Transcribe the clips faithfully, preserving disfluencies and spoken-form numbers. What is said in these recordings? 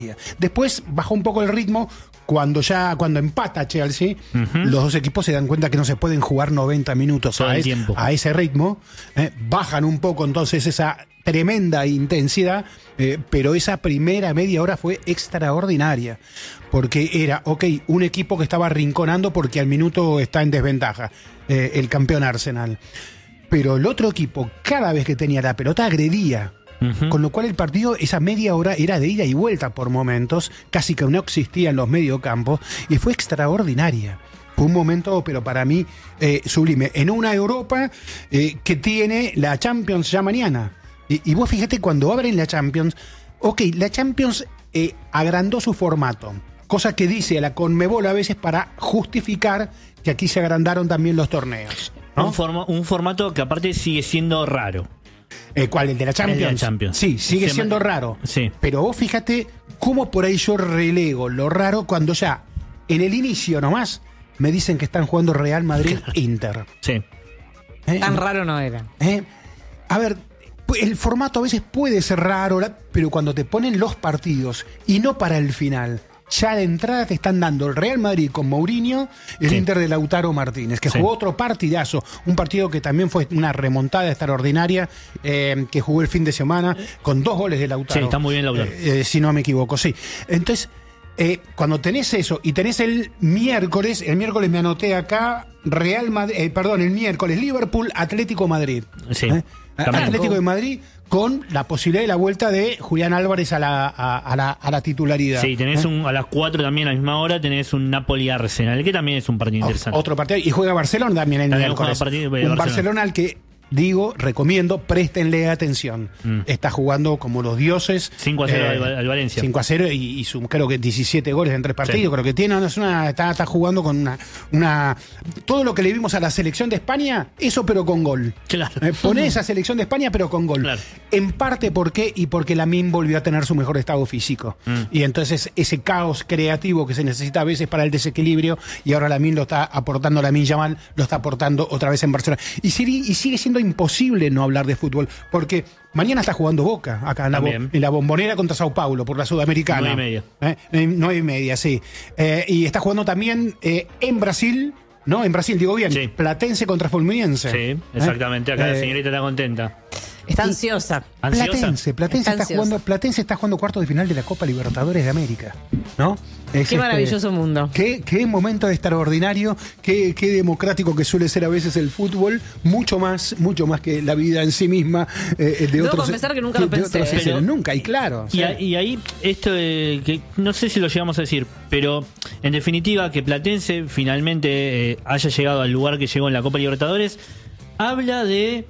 Después bajó un poco el ritmo cuando ya cuando empata Chelsea. Uh-huh. Los dos equipos se dan cuenta que no se pueden jugar noventa minutos a, es, a ese ritmo. Eh, bajan un poco entonces esa tremenda intensidad, eh, pero esa primera media hora fue extraordinaria. Porque era, ok, un equipo que estaba rinconando porque al minuto está en desventaja, eh, el campeón Arsenal. Pero el otro equipo, cada vez que tenía la pelota, agredía. Uh-huh. Con lo cual el partido, esa media hora era de ida y vuelta por momentos, casi que no existían los mediocampos, y fue extraordinaria. Fue un momento, pero para mí, eh, sublime. En una Europa eh, que tiene la Champions ya mañana. Y, y vos fíjate, cuando abren la Champions, ok, la Champions eh, agrandó su formato, cosa que dice a la Conmebol a veces para justificar que aquí se agrandaron también los torneos, ¿no? Un, forma, un formato que aparte sigue siendo raro. Eh, ¿Cuál? ¿El de la Champions? El de la Champions. Sí, sigue Se siendo ma- raro. Sí. Pero vos fíjate cómo por ahí yo relego lo raro cuando ya en el inicio nomás me dicen que están jugando Real Madrid-Inter. Sí. ¿Eh? Tan raro no era. ¿Eh? A ver, el formato a veces puede ser raro, pero cuando te ponen los partidos y no para el final, ya de entrada te están dando el Real Madrid con Mourinho, el sí. Inter de Lautaro Martínez, que sí. jugó otro partidazo, un partido que también fue una remontada extraordinaria, eh, que jugó el fin de semana con dos goles de Lautaro. Sí, está muy bien Lautaro. Eh, eh, si no me equivoco, sí. Entonces, eh, cuando tenés eso y tenés el miércoles, el miércoles me anoté acá, Real Madrid, eh, perdón, el miércoles Liverpool, Atlético Madrid. Sí. ¿Eh? Atlético de Madrid con la posibilidad de la vuelta de Julián Álvarez a la, a, a la, a la titularidad. Sí, tenés ¿Eh? un, a las cuatro también a la misma hora tenés un Napoli-Arsenal, que también es un partido interesante. Otro partido, y juega Barcelona también el también miércoles. Partido, un Barcelona. Barcelona al que digo, recomiendo, préstenle atención. Mm. Está jugando como los dioses. cinco a cero eh, al, al Valencia. cinco a cero y, y su, creo que diecisiete goles en tres partidos. Sí. Creo que tiene, es una, está, está jugando con una, una. Todo lo que le vimos a la selección de España, eso pero con gol. Claro. Eh, poné esa selección de España, pero con gol. Claro. En parte, ¿por qué? Y porque Lamine volvió a tener su mejor estado físico. Mm. Y entonces ese caos creativo que se necesita a veces para el desequilibrio, y ahora Lamine lo está aportando, Lamine Yamal lo está aportando otra vez en Barcelona. Y sigue, y sigue siendo imposible no hablar de fútbol, porque mañana está jugando Boca, acá en la, en la Bombonera contra Sao Paulo, por la Sudamericana. Nueve y media. ¿Eh? Nueve y media, sí. Eh, y está jugando también eh, en Brasil, ¿no? En Brasil, digo bien, sí. Platense contra Fluminense. Sí, exactamente, acá eh, la señorita está contenta. Está ansiosa. Platense, Platense está, está jugando, Platense está jugando cuartos de final de la Copa Libertadores de América, ¿no? Es qué este, maravilloso mundo. Qué, qué momento extraordinario, qué, qué democrático que suele ser a veces el fútbol, mucho más, mucho más que la vida en sí misma. Eh, de Debo otros, confesar que nunca lo pensé. Pero, nunca, y claro. Y, sí. a, y ahí, esto eh, que no sé si lo llegamos a decir, pero en definitiva que Platense finalmente eh, haya llegado al lugar que llegó en la Copa Libertadores, habla de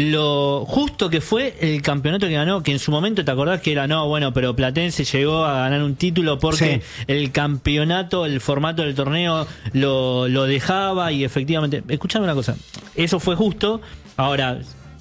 lo justo que fue el campeonato que ganó, que en su momento te acordás que era, no, bueno, pero Platense llegó a ganar un título porque sí. el campeonato, el formato del torneo lo, lo dejaba y efectivamente, escuchame una cosa, eso fue justo. Ahora,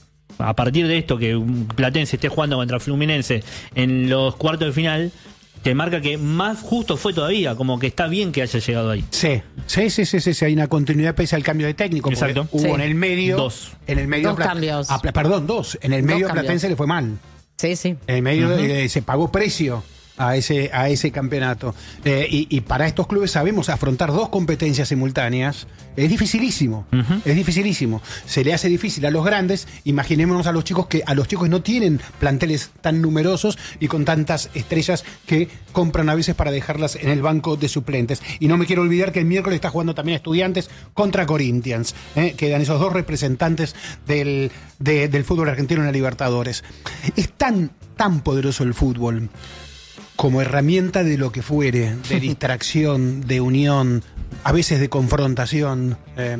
a partir de esto, que Platense esté jugando contra Fluminense en los cuartos de final, te marca que más justo fue todavía, como que está bien que haya llegado ahí. Sí, sí, sí, sí, sí, sí. Hay una continuidad pese al cambio de técnico. Exacto. Hubo sí. en el medio. Dos. En el medio dos Pla- cambios. A, perdón, dos. En el medio a Platense le fue mal. Sí, sí. En el medio Uh-huh. eh, se pagó precio a ese, a ese campeonato. Eh, y, y para estos clubes sabemos afrontar dos competencias simultáneas. Es dificilísimo. Uh-huh. Es dificilísimo. Se le hace difícil a los grandes. Imaginémonos a los chicos que a los chicos no tienen planteles tan numerosos y con tantas estrellas que compran a veces para dejarlas en el banco de suplentes. Y no me quiero olvidar que el miércoles está jugando también Estudiantes contra Corinthians. Eh, quedan esos dos representantes del, de, del fútbol argentino en la Libertadores. Es tan, tan poderoso el fútbol como herramienta de lo que fuere, de distracción, de unión, a veces de confrontación, eh,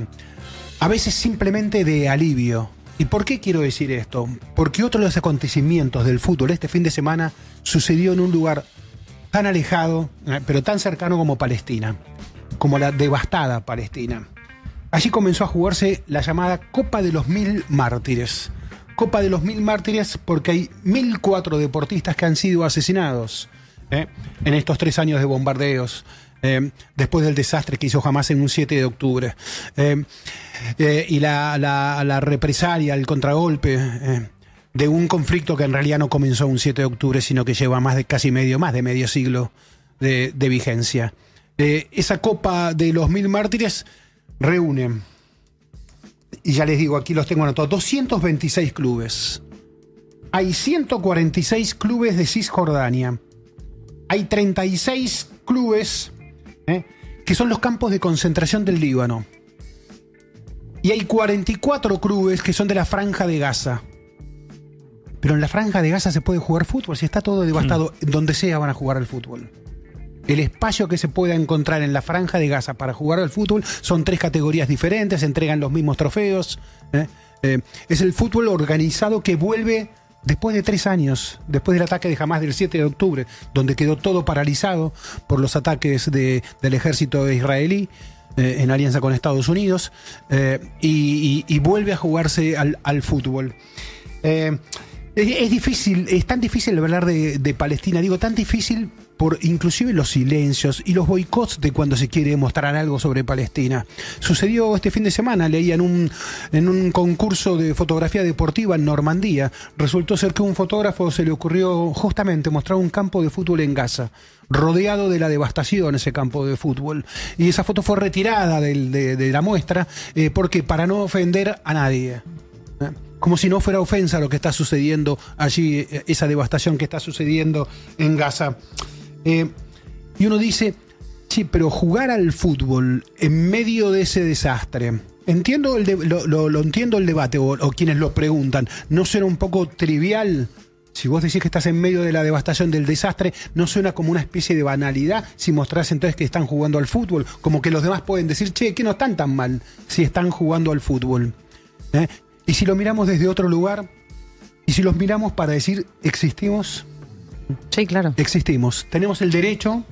a veces simplemente de alivio. ¿Y por qué quiero decir esto? Porque otro de los acontecimientos del fútbol este fin de semana sucedió en un lugar tan alejado, eh, pero tan cercano como Palestina, como la devastada Palestina. Allí comenzó a jugarse la llamada Copa de los Mil Mártires. Copa de los Mil Mártires porque hay mil cuatro deportistas que han sido asesinados ¿eh? en estos tres años de bombardeos, eh, después del desastre que hizo Hamás en un siete de octubre. Eh, eh, y la, la, la represalia, el contragolpe, eh, de un conflicto que en realidad no comenzó un siete de octubre, sino que lleva más de casi medio, más de medio siglo de, de vigencia. Eh, esa Copa de los Mil Mártires reúne, y ya les digo, aquí los tengo anotados, doscientos veintiséis clubes. Hay ciento cuarenta y seis clubes de Cisjordania. Hay treinta y seis clubes eh, que son los campos de concentración del Líbano. Y hay cuarenta y cuatro clubes que son de la Franja de Gaza. Pero en la Franja de Gaza se puede jugar fútbol, si está todo devastado, mm. donde sea van a jugar al fútbol. El espacio que se pueda encontrar en la Franja de Gaza para jugar al fútbol son tres categorías diferentes, se entregan los mismos trofeos. ¿eh? Eh, es el fútbol organizado que vuelve después de tres años, después del ataque de Hamás del siete de octubre, donde quedó todo paralizado por los ataques de, del ejército israelí eh, en alianza con Estados Unidos, eh, y, y, y vuelve a jugarse al, al fútbol. Eh, es, es difícil, es tan difícil hablar de, de Palestina, digo, tan difícil por inclusive los silencios y los boicots de cuando se quiere mostrar algo sobre Palestina. Sucedió este fin de semana, leía en un, en un concurso de fotografía deportiva en Normandía, resultó ser que a un fotógrafo se le ocurrió justamente mostrar un campo de fútbol en Gaza, rodeado de la devastación ese campo de fútbol. Y esa foto fue retirada del, de, de la muestra, eh, porque para no ofender a nadie. ¿eh? Como si no fuera ofensa lo que está sucediendo allí, esa devastación que está sucediendo en Gaza. Eh, y uno dice, sí, pero jugar al fútbol en medio de ese desastre, entiendo el de, lo, lo, lo entiendo el debate, o, o quienes lo preguntan, ¿no suena un poco trivial? Si vos decís que estás en medio de la devastación del desastre, ¿no suena como una especie de banalidad si mostrás entonces que están jugando al fútbol? Como que los demás pueden decir, che, que no están tan mal si están jugando al fútbol. ¿Eh? Y si lo miramos desde otro lugar, y si los miramos para decir, ¿existimos? Sí, claro. Existimos. Tenemos el derecho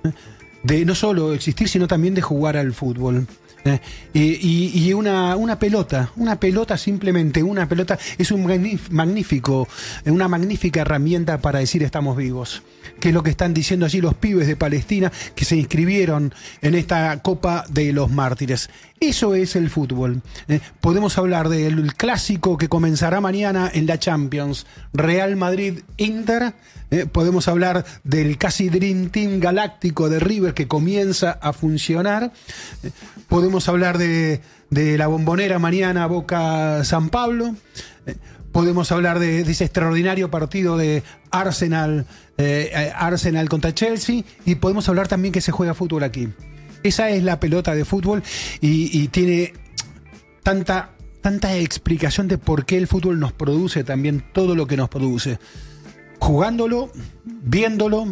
de no solo existir, sino también de jugar al fútbol. Eh, y, y una, una pelota, una pelota simplemente, una pelota es un magnífico, una magnífica herramienta para decir estamos vivos. Que es lo que están diciendo allí los pibes de Palestina que se inscribieron en esta Copa de los Mártires. Eso es el fútbol. Eh, podemos hablar del clásico que comenzará mañana en la Champions, Real Madrid-Inter. Eh, podemos hablar del casi Dream Team galáctico de River que comienza a funcionar. Eh, podemos hablar de, de la Bombonera mañana, Boca-San Pablo. Eh, podemos hablar de, de ese extraordinario partido de Arsenal, eh, Arsenal contra Chelsea. Y podemos hablar también que se juega fútbol aquí. Esa es la pelota de fútbol y, y tiene tanta, tanta explicación de por qué el fútbol nos produce también todo lo que nos produce. Jugándolo, viéndolo,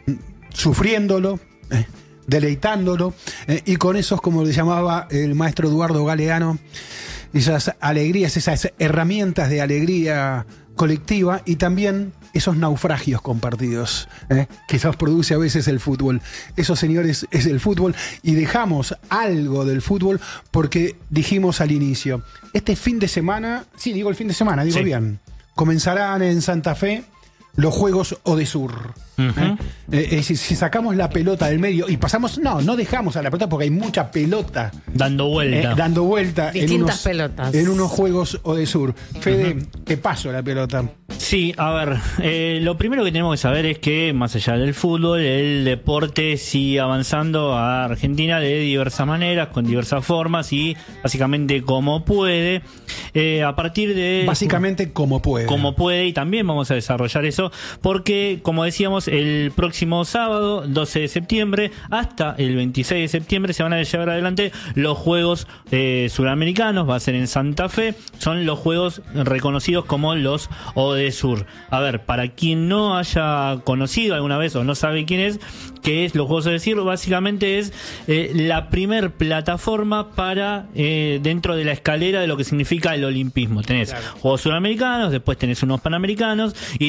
sufriéndolo, eh, deleitándolo, eh, y con esos, como le llamaba el maestro Eduardo Galeano, esas alegrías, esas herramientas de alegría colectiva y también esos naufragios compartidos, ¿eh? que nos produce a veces el fútbol. Eso, señores, es el fútbol y dejamos algo del fútbol porque dijimos al inicio, este fin de semana, sí, digo el fin de semana, digo sí. bien, comenzarán en Santa Fe los Juegos Odesur. Uh-huh. ¿eh? Eh, es decir, si sacamos la pelota del medio y pasamos, no, no dejamos a la pelota porque hay mucha pelota dando vuelta, eh, dando vuelta distintas en unos, pelotas en unos Juegos Odesur. Fede, uh-huh. te paso la pelota. Sí, a ver, eh, lo primero que tenemos que saber es que más allá del fútbol, el deporte sigue avanzando a Argentina de diversas maneras, con diversas formas y básicamente como puede. Eh, a partir de básicamente como puede, como puede y también vamos a desarrollar eso porque, como decíamos, el próximo sábado, doce de septiembre, hasta el veintiséis de septiembre se van a llevar adelante los Juegos eh, Suramericanos, va a ser en Santa Fe, son los Juegos reconocidos como los Odesur. A ver, para quien no haya conocido alguna vez o no sabe quién es, qué es los Juegos Odesur, básicamente es eh, la primer plataforma para eh, dentro de la escalera de lo que significa el olimpismo. Tenés claro. Juegos Suramericanos, después tenés unos Panamericanos y después también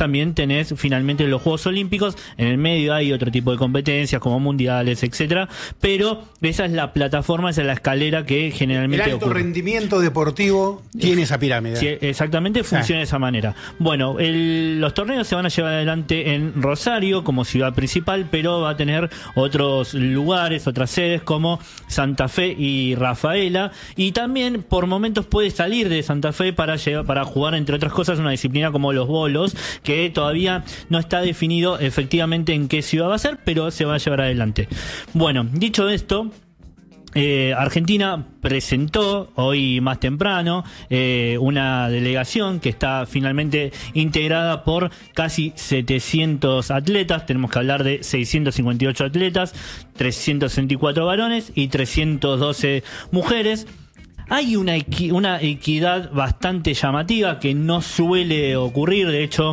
también tenés finalmente los Juegos Olímpicos. En el medio hay otro tipo de competencias como mundiales, etcétera, pero esa es la plataforma, esa es la escalera que generalmente el alto ocurre. rendimiento deportivo tiene esa pirámide. Sí, exactamente, funciona Ah. de esa manera. Bueno, el, los torneos se van a llevar adelante en Rosario como ciudad principal, pero va a tener otros lugares, otras sedes como Santa Fe y Rafaela, y también por momentos puede salir de Santa Fe para llevar, para jugar, entre otras cosas, una disciplina como los bolos, que todavía no está definido efectivamente en qué ciudad va a ser, pero se va a llevar adelante. Bueno, dicho esto, Eh, Argentina presentó hoy más temprano eh, una delegación que está finalmente integrada por casi setecientos atletas. Tenemos que hablar de seiscientos cincuenta y ocho atletas, trescientos sesenta y cuatro varones y trescientas doce mujeres. Hay una, equi- una equidad bastante llamativa que no suele ocurrir. De hecho,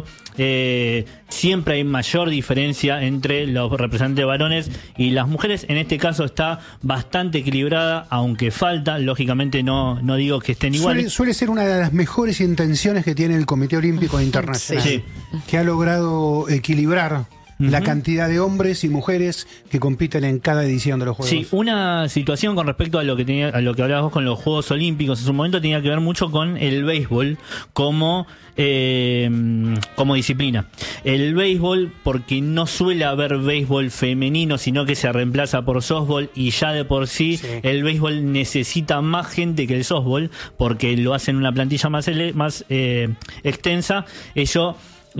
eh, siempre hay mayor diferencia entre los representantes varones y las mujeres. En este caso está bastante equilibrada, aunque falta. Lógicamente no, no digo que estén Suele, iguales. suele ser una de las mejores intenciones que tiene el Comité Olímpico Internacional, Sí. que ha logrado equilibrar la Ujú. cantidad de hombres y mujeres que compiten en cada edición de los Juegos. Sí, una situación con respecto a lo que tenía, a lo que hablabas vos con los Juegos Olímpicos en su momento tenía que ver mucho con el béisbol como eh, como disciplina. El béisbol, porque no suele haber béisbol femenino, sino que se reemplaza por softball, y ya de por sí, Sí. el béisbol necesita más gente que el softball porque lo hacen una plantilla más ele- más eh, extensa. Ello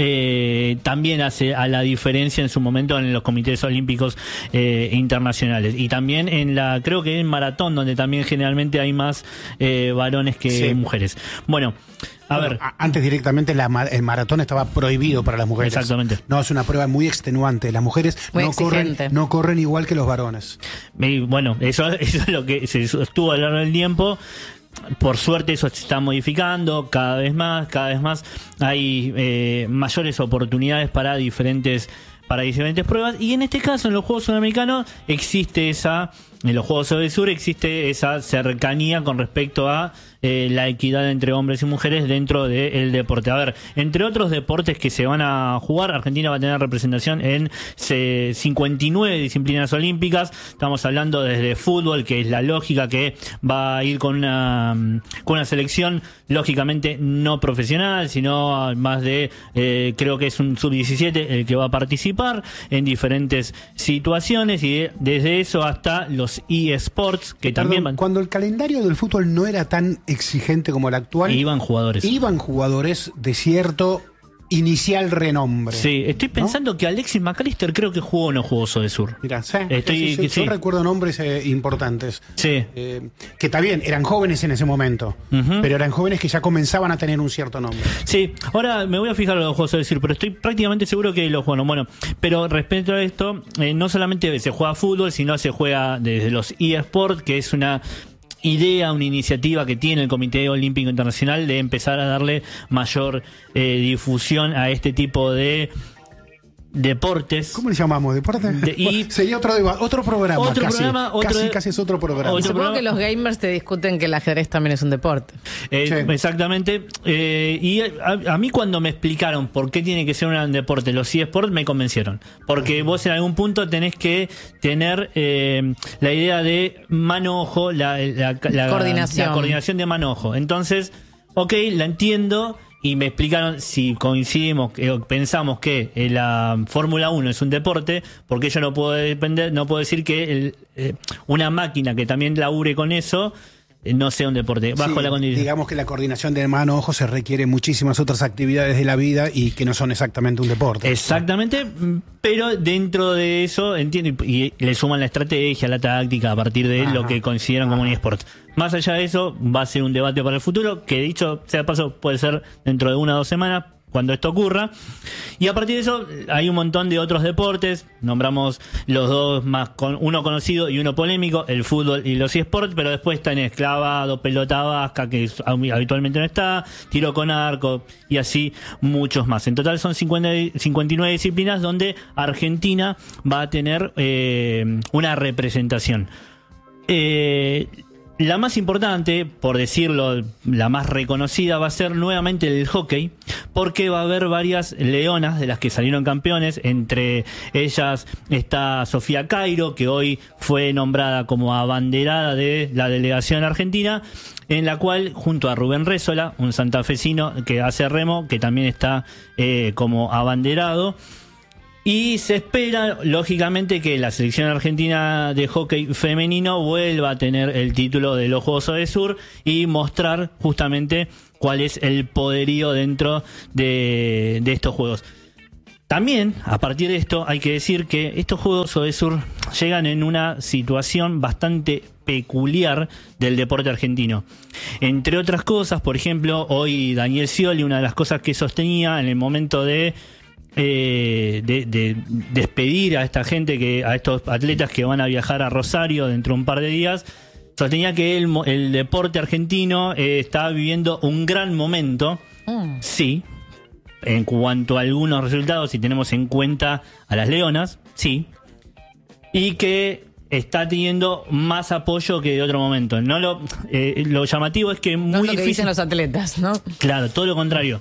Eh, también hace a la diferencia en su momento en los comités olímpicos eh, internacionales, y también en la, creo que en maratón, donde también generalmente hay más eh, varones que Sí. mujeres. Bueno, a Bueno, ver, a- antes directamente la ma- el maratón estaba prohibido para las mujeres. Exactamente. No, es una prueba muy extenuante. Las mujeres Muy no corren, exigente. no corren igual que los varones. y bueno, eso, eso es lo que se sostuvo a lo largo del tiempo. Por suerte eso se está modificando cada vez más, cada vez más hay eh, mayores oportunidades para diferentes para diferentes pruebas, y en este caso en los Juegos Sudamericanos existe esa, en los Juegos del Sur existe esa cercanía con respecto a eh, la equidad entre hombres y mujeres dentro del deporte. A ver, entre otros deportes que se van a jugar, Argentina va a tener representación en eh, cincuenta y nueve disciplinas olímpicas. Estamos hablando desde fútbol, que es la lógica, que va a ir con una, con una selección lógicamente no profesional, sino más de, eh, creo que es un sub diecisiete el que va a participar en diferentes situaciones, y de- desde eso hasta los eSports, que también Perdón, van, cuando el calendario del fútbol no era tan exigente como el actual, iban jugadores. iban jugadores de cierto inicial renombre. Sí, estoy pensando que Alexis McAllister creo que jugó o no jugó Sode Sur. Mirá, sí, Estoy- sí, sí, sí, sí. yo recuerdo nombres eh, importantes. Sí. Eh, que también eran jóvenes en ese momento, Ujú. pero eran jóvenes que ya comenzaban a tener un cierto nombre. Sí, ahora me voy a fijar en los juegos a decir, pero estoy prácticamente seguro que los juegos. Bueno, pero respecto a esto, eh, no solamente se juega fútbol, sino se juega desde los eSports, que es una idea, una iniciativa que tiene el Comité Olímpico Internacional de empezar a darle mayor eh, difusión a este tipo de deportes. ¿Cómo le llamamos? ¿Deporte? De- y- Bueno, sería otro, deba- otro programa. Otro casi, programa, otro casi, de- casi es otro programa. otro- Supongo programa- que los gamers te discuten que el ajedrez también es un deporte. Eh, Sí. Exactamente. Eh, y a, a mí cuando me explicaron por qué tiene que ser un deporte los eSports, me convencieron. Porque vos en algún punto tenés que tener eh, la idea de mano-ojo, la, la, la- Coordinación. la coordinación de mano-ojo. Entonces, ok, la entiendo. Y me explicaron si coincidimos, eh, pensamos que eh, la Fórmula uno es un deporte, porque yo no puedo depender, no puedo decir que el, eh, una máquina que también labure con eso eh, no sea un deporte, bajo Sí, la condición. digamos que la coordinación de mano-ojo se requiere muchísimas otras actividades de la vida y que no son exactamente un deporte. Exactamente, mm, pero dentro de eso entiendo, y, y le suman la estrategia, la táctica a partir de Ajá. lo que consideran como un eSport. Más allá de eso, va a ser un debate para el futuro, que dicho sea de paso, puede ser dentro de una o dos semanas, cuando esto ocurra. Y a partir de eso, hay un montón de otros deportes. Nombramos los dos más, con, uno conocido y uno polémico, el fútbol y los eSports, pero después está en esclavado, pelota vasca, que es- habitualmente no está, tiro con arco y así muchos más. En total son cincuenta, cincuenta y nueve disciplinas donde Argentina va a tener eh, una representación. Eh, La más importante, por decirlo, la más reconocida, va a ser nuevamente el hockey, porque va a haber varias leonas de las que salieron campeones. Entre ellas está Sofía Cairo, que hoy fue nombrada como abanderada de la delegación argentina, en la cual, junto a Rubén Rézola, un santafesino que hace remo, que también está eh, como abanderado. Y se espera, lógicamente, que la selección argentina de hockey femenino vuelva a tener el título de los Juegos Odesur y mostrar justamente cuál es el poderío dentro de, de estos Juegos. También, a partir de esto, hay que decir que estos Juegos Odesur llegan en una situación bastante peculiar del deporte argentino. Entre otras cosas, por ejemplo, hoy Daniel Scioli, una de las cosas que sostenía en el momento de Eh, de, de despedir a esta gente, que a estos atletas que van a viajar a Rosario dentro de un par de días, sostenía que el, el deporte argentino eh, está viviendo un gran momento. Mm. Sí, en cuanto a algunos resultados, si tenemos en cuenta a las leonas, sí, y que está teniendo más apoyo que de otro momento. No lo, eh, lo llamativo es que muy no es lo que difícil, dicen los atletas, ¿no? Claro, todo lo contrario.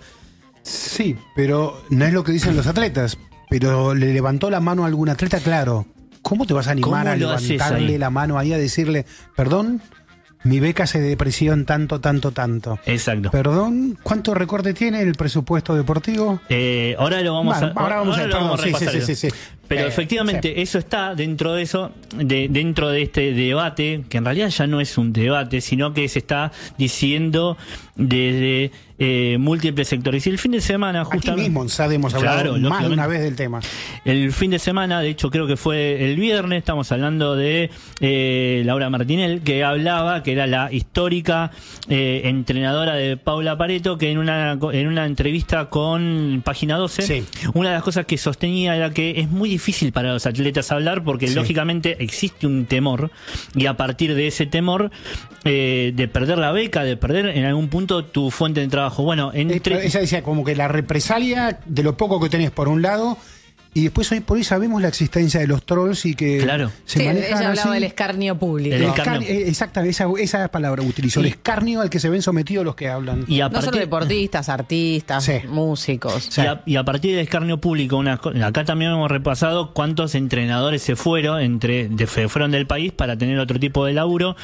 Sí, pero no es lo que dicen los atletas. Pero le levantó la mano a algún atleta, claro. ¿Cómo te vas a animar a levantarle la mano ahí a decirle, perdón, mi beca se depreció en tanto, tanto, tanto? Exacto. Perdón, ¿cuánto recorte tiene el presupuesto deportivo? Eh, ahora lo vamos bueno, a ahora vamos ahora a, lo vamos a sí, repasar. sí, sí, sí, sí. Pero eh, efectivamente sí. eso está dentro de eso, de, dentro de este debate, que en realidad ya no es un debate, sino que se está diciendo desde eh, múltiples sectores. Y el fin de semana, justamente. Aquí mismo en S A D hemos hablado claro, más de una vez del tema. El fin de semana, de hecho creo que fue el viernes, estamos hablando de eh, Laura Martinel, que hablaba, que era la histórica eh, entrenadora de Paula Pareto, que en una, en una entrevista con Página doce, sí. Una de las cosas que sostenía era que es muy difícil para los atletas hablar, porque sí. Lógicamente existe un temor, y a partir de ese temor eh, de perder la beca, de perder en algún punto tu fuente de trabajo. Bueno, entre... Ella decía como que la represalia de lo poco que tenés por un lado, y después hoy por hoy sabemos la existencia de los trolls y que claro. se sí, manejan ella hablaba así. del escarnio público. El escarnio, exactamente, esa, esa palabra utilizó, y, el escarnio al que se ven sometidos los que hablan. Y a no partir, solo deportistas, artistas, sí. músicos. Sí. Y, a, y a partir del escarnio público, una, acá también hemos repasado cuántos entrenadores se fueron, entre, de, fueron del país para tener otro tipo de laburo.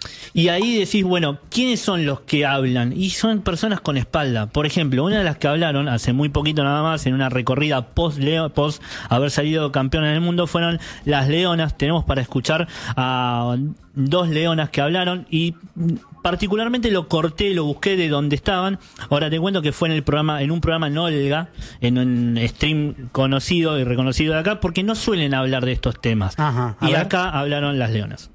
Y ahí decís, bueno, ¿quiénes son los que hablan? Y son personas con espalda. Por ejemplo, una de las que hablaron hace muy poquito nada más, en una recorrida post, post haber salido campeona en el mundo, fueron las leonas. Tenemos para escuchar a dos leonas que hablaron, y particularmente lo corté, lo busqué de donde estaban. Ahora te cuento que fue en el programa, en un programa en Olga, en un stream conocido y reconocido de acá, porque no suelen hablar de estos temas. Ajá, y ver. acá hablaron las leonas.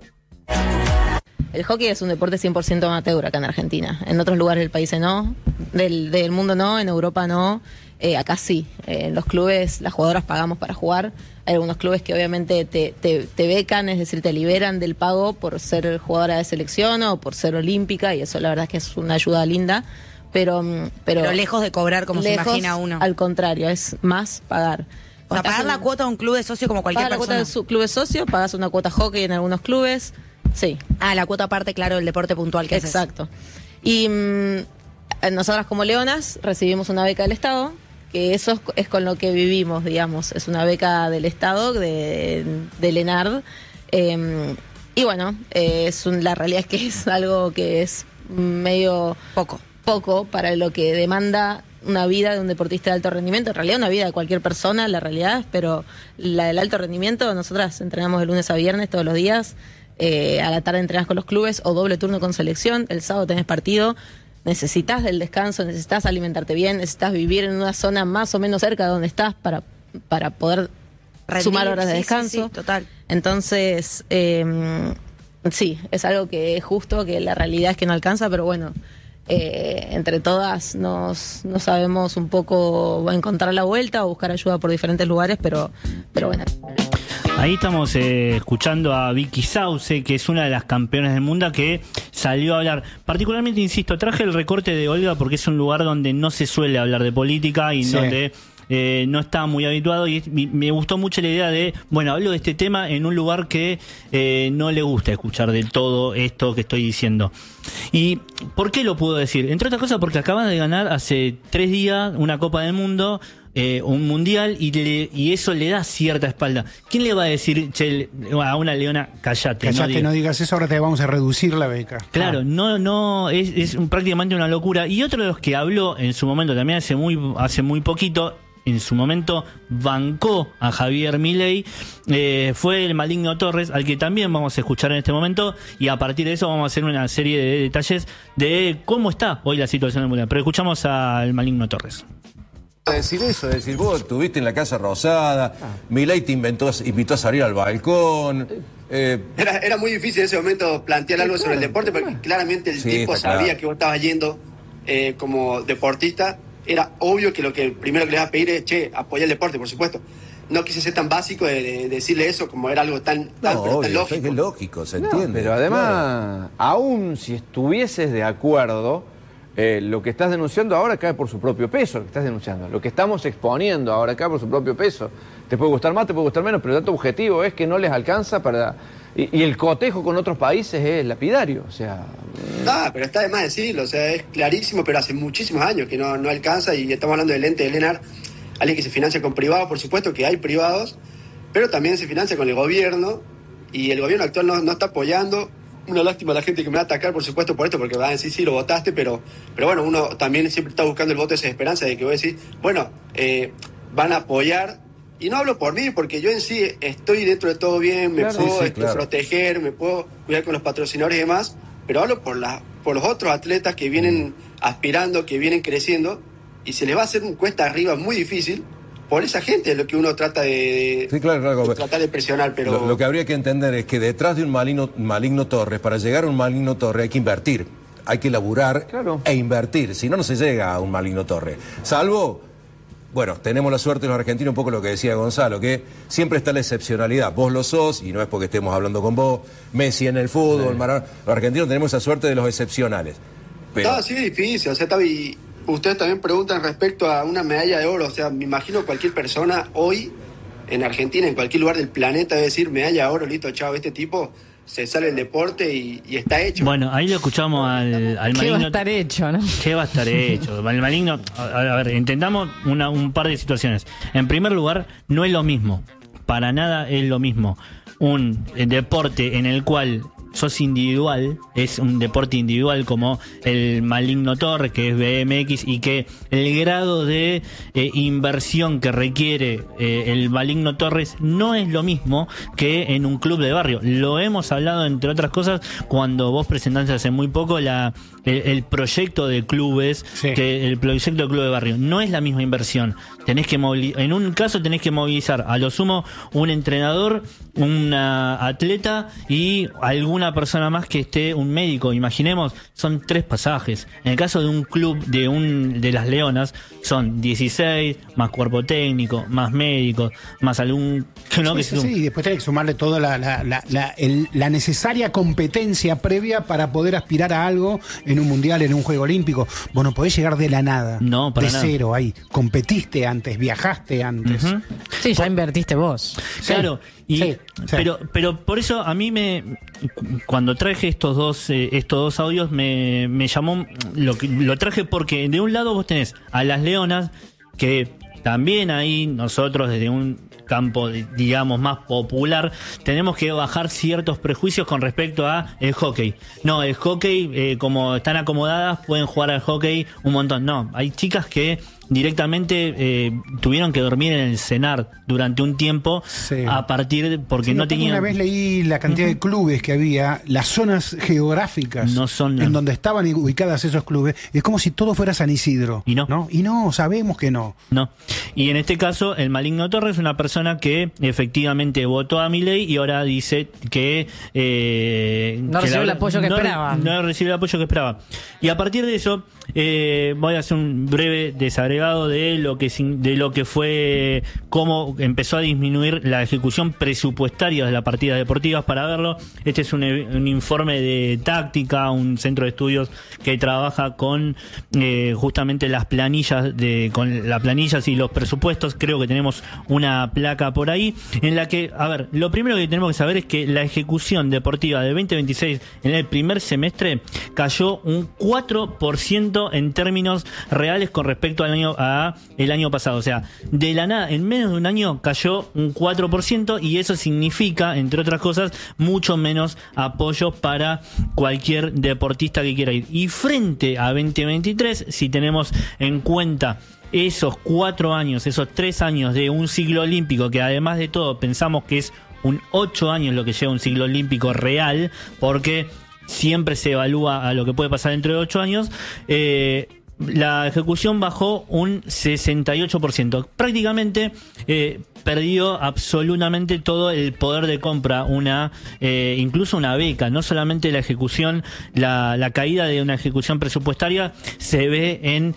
El hockey es un deporte cien por ciento amateur acá en Argentina. En otros lugares del país no, del, del mundo no, en Europa no, eh, acá sí. Eh, en los clubes las jugadoras pagamos para jugar. Hay algunos clubes que obviamente te, te, te becan, es decir, te liberan del pago por ser jugadora de selección o por ser olímpica, y eso la verdad es que es una ayuda linda. Pero, pero, pero lejos de cobrar como lejos, se imagina uno. Al contrario, es más pagar. O sea, pagar la cuota de un club de socio como cualquier persona. Pagar la cuota de club de socio, pagas una cuota hockey en algunos clubes. Sí. Ah, la cuota aparte, claro, del deporte puntual que haces. Exacto. Y mmm, nosotras como leonas recibimos una beca del Estado, que eso es, es con lo que vivimos, digamos. Es una beca del Estado, de, del ENARD. Eh, y bueno, eh, es un, la realidad es que es algo que es medio... Poco. Poco para lo que demanda una vida de un deportista de alto rendimiento. En realidad una vida de cualquier persona, la realidad, pero la del alto rendimiento, nosotras entrenamos de lunes a viernes todos los días. Eh, a la tarde entrenás con los clubes o doble turno con selección, el sábado tenés partido, necesitas del descanso, necesitas alimentarte bien, necesitas vivir en una zona más o menos cerca de donde estás para, para poder rendir, sumar horas de sí, descanso. Sí, sí, total. Entonces, eh, sí, es algo que es justo, que la realidad es que no alcanza, pero bueno, eh, entre todas nos, nos sabemos un poco encontrar la vuelta o buscar ayuda por diferentes lugares, pero, pero bueno. Ahí estamos eh, escuchando a Vicky Sauce, que es una de las campeonas del mundo, que salió a hablar. Particularmente, insisto, traje el recorte de Olga porque es un lugar donde no se suele hablar de política y sí. donde eh, no está muy habituado y, y me gustó mucho la idea de, bueno, hablo de este tema en un lugar que eh, no le gusta escuchar del todo esto que estoy diciendo. ¿Y por qué lo puedo decir? Entre otras cosas porque acaban de ganar hace tres días una Copa del Mundo, eh, un mundial, y, le, y eso le da cierta espalda. ¿Quién le va a decir, che, a una leona, callate? Callate, no, digas, no digas eso, ahora te vamos a reducir la beca. Claro, ah. no, no, es, es prácticamente una locura. Y otro de los que habló en su momento, también hace muy, hace muy poquito, en su momento bancó a Javier Milei, eh, fue el Maligno Torres, al que también vamos a escuchar en este momento, y a partir de eso vamos a hacer una serie de detalles de cómo está hoy la situación del mundial. Pero escuchamos al Maligno Torres. Decir eso, decir, vos estuviste en la Casa Rosada, Milei te inventó, invitó a salir al balcón. Eh, era, era muy difícil en ese momento plantear algo sobre el deporte, porque claramente el sí, tipo sabía claro. que vos estabas yendo eh, como deportista. Era obvio que lo que primero que le iba a pedir es, che, apoya el deporte, por supuesto. No quise ser tan básico de, de decirle eso, como era algo tan, no, tan, obvio, tan lógico. Es que es lógico, se no, entiende. Pero además, claro. aún si estuvieses de acuerdo, eh, lo que estás denunciando ahora cae por su propio peso, lo que estás denunciando. Lo que estamos exponiendo ahora cae por su propio peso. Te puede gustar más, te puede gustar menos, pero el dato objetivo es que no les alcanza para... Y, y el cotejo con otros países es lapidario, o sea... Ah, pero está de más decirlo, o sea, es clarísimo, pero hace muchísimos años que no, no alcanza, y estamos hablando del ente de Lenar, alguien que se financia con privados, por supuesto que hay privados, pero también se financia con el gobierno, y el gobierno actual no, no está apoyando. Una lástima a la gente que me va a atacar, por supuesto, por esto, porque van a decir, sí, lo votaste, pero, pero bueno, uno también siempre está buscando el voto de esa esperanza de que vos decís, bueno, eh, van a apoyar. Y no hablo por mí, porque yo en sí estoy dentro de todo bien, me claro, puedo sí, sí, este, claro. proteger, me puedo cuidar con los patrocinadores y demás, pero hablo por, la, por los otros atletas que vienen aspirando, que vienen creciendo, y se les va a hacer un cuesta arriba muy difícil por esa gente, es lo que uno trata de, sí, claro, claro. de tratar de presionar. Pero Lo, lo que habría que entender es que detrás de un maligno, maligno Torres, para llegar a un maligno Torres hay que invertir, hay que laburar claro. e invertir, si no, no se llega a un maligno Torres. Salvo... Bueno, tenemos la suerte los argentinos, un poco lo que decía Gonzalo, que siempre está la excepcionalidad. Vos lo sos, y no es porque estemos hablando con vos, Messi en el fútbol, sí. Maradona. Los argentinos tenemos esa suerte de los excepcionales. Pero... No, sí, es difícil. O sea, está, y ustedes también preguntan respecto a una medalla de oro. O sea, me imagino cualquier persona hoy en Argentina, en cualquier lugar del planeta, debe decir medalla de oro, listo, chao, este tipo se sale el deporte y, y está hecho. Bueno, ahí lo escuchamos al, al Maligno. ¿Qué va a estar hecho, no? ¿Qué va a estar hecho? El Maligno, a, a ver, intentamos una, un par de situaciones. En primer lugar, no es lo mismo, para nada es lo mismo un deporte en el cual sos individual, es un deporte individual como el Maligno Torres, que es B M X, y que el grado de eh, inversión que requiere eh, el Maligno Torres no es lo mismo que en un club de barrio. Lo hemos hablado, entre otras cosas, cuando vos presentaste hace muy poco la el, el proyecto de clubes, sí. que el proyecto de club de barrio. No es la misma inversión. Tenés que movilizar, en un caso tenés que movilizar a lo sumo un entrenador, una atleta y alguna persona más que esté, un médico. Imaginemos, son tres pasajes. En el caso de un club de un de las Leonas son dieciséis, más cuerpo técnico, más médicos, más algún... ¿no? Sí, que sí, sí, y después tenés que sumarle toda la, la, la, la, el, la necesaria competencia previa para poder aspirar a algo en un mundial, en un juego olímpico. Vos no podés llegar de la nada, no, para de nada. Cero ahí. Competiste antes, viajaste antes. Uh-huh. Sí, ya invertiste vos. Claro, y, sí, sí. Pero, pero por eso a mí me, cuando traje estos dos, eh, estos dos audios me, me llamó, lo, lo traje porque de un lado vos tenés a las Leonas, que también ahí nosotros desde un campo, digamos, más popular, tenemos que bajar ciertos prejuicios con respecto a el hockey. No, el hockey, eh, como están acomodadas, pueden jugar al hockey un montón. No, hay chicas que directamente eh, tuvieron que dormir en el cenar durante un tiempo, sí. a partir de, porque sí, no tenían... Una vez leí la cantidad uh-huh. de clubes que había, las zonas geográficas no son en donde estaban ubicadas esos clubes, es como si todo fuera San Isidro. Y no. ¿no? Y no, sabemos que no. No. Y en este caso, el Maligno Torres es una persona que efectivamente votó a Milei y ahora dice que... Eh, no que recibe la, el apoyo que no, esperaba. No recibe el apoyo que esperaba. Y a partir de eso, eh, voy a hacer un breve desagregamiento agregado de lo que de lo que fue cómo empezó a disminuir la ejecución presupuestaria de las partidas deportivas. Para verlo, este es un, un informe de táctica, un centro de estudios que trabaja con eh, justamente las planillas de con las planillas y los presupuestos. Creo que tenemos una placa por ahí en la que, a ver, lo primero que tenemos que saber es que la ejecución deportiva de veinte veintiséis en el primer semestre cayó un cuatro por ciento en términos reales con respecto al año a el año pasado. O sea, de la nada, en menos de un año cayó un cuatro por ciento, y eso significa, entre otras cosas, mucho menos apoyo para cualquier deportista que quiera ir. Y frente a veinte veintitrés, si tenemos en cuenta esos cuatro años, esos tres años de un ciclo olímpico, que además de todo pensamos que es un ocho años lo que lleva un ciclo olímpico real, porque siempre se evalúa a lo que puede pasar dentro de ocho años, eh, la ejecución bajó un sesenta y ocho por ciento. Prácticamente eh, perdió absolutamente todo el poder de compra, una eh, incluso una beca. No solamente la ejecución, la, la caída de una ejecución presupuestaria se ve en,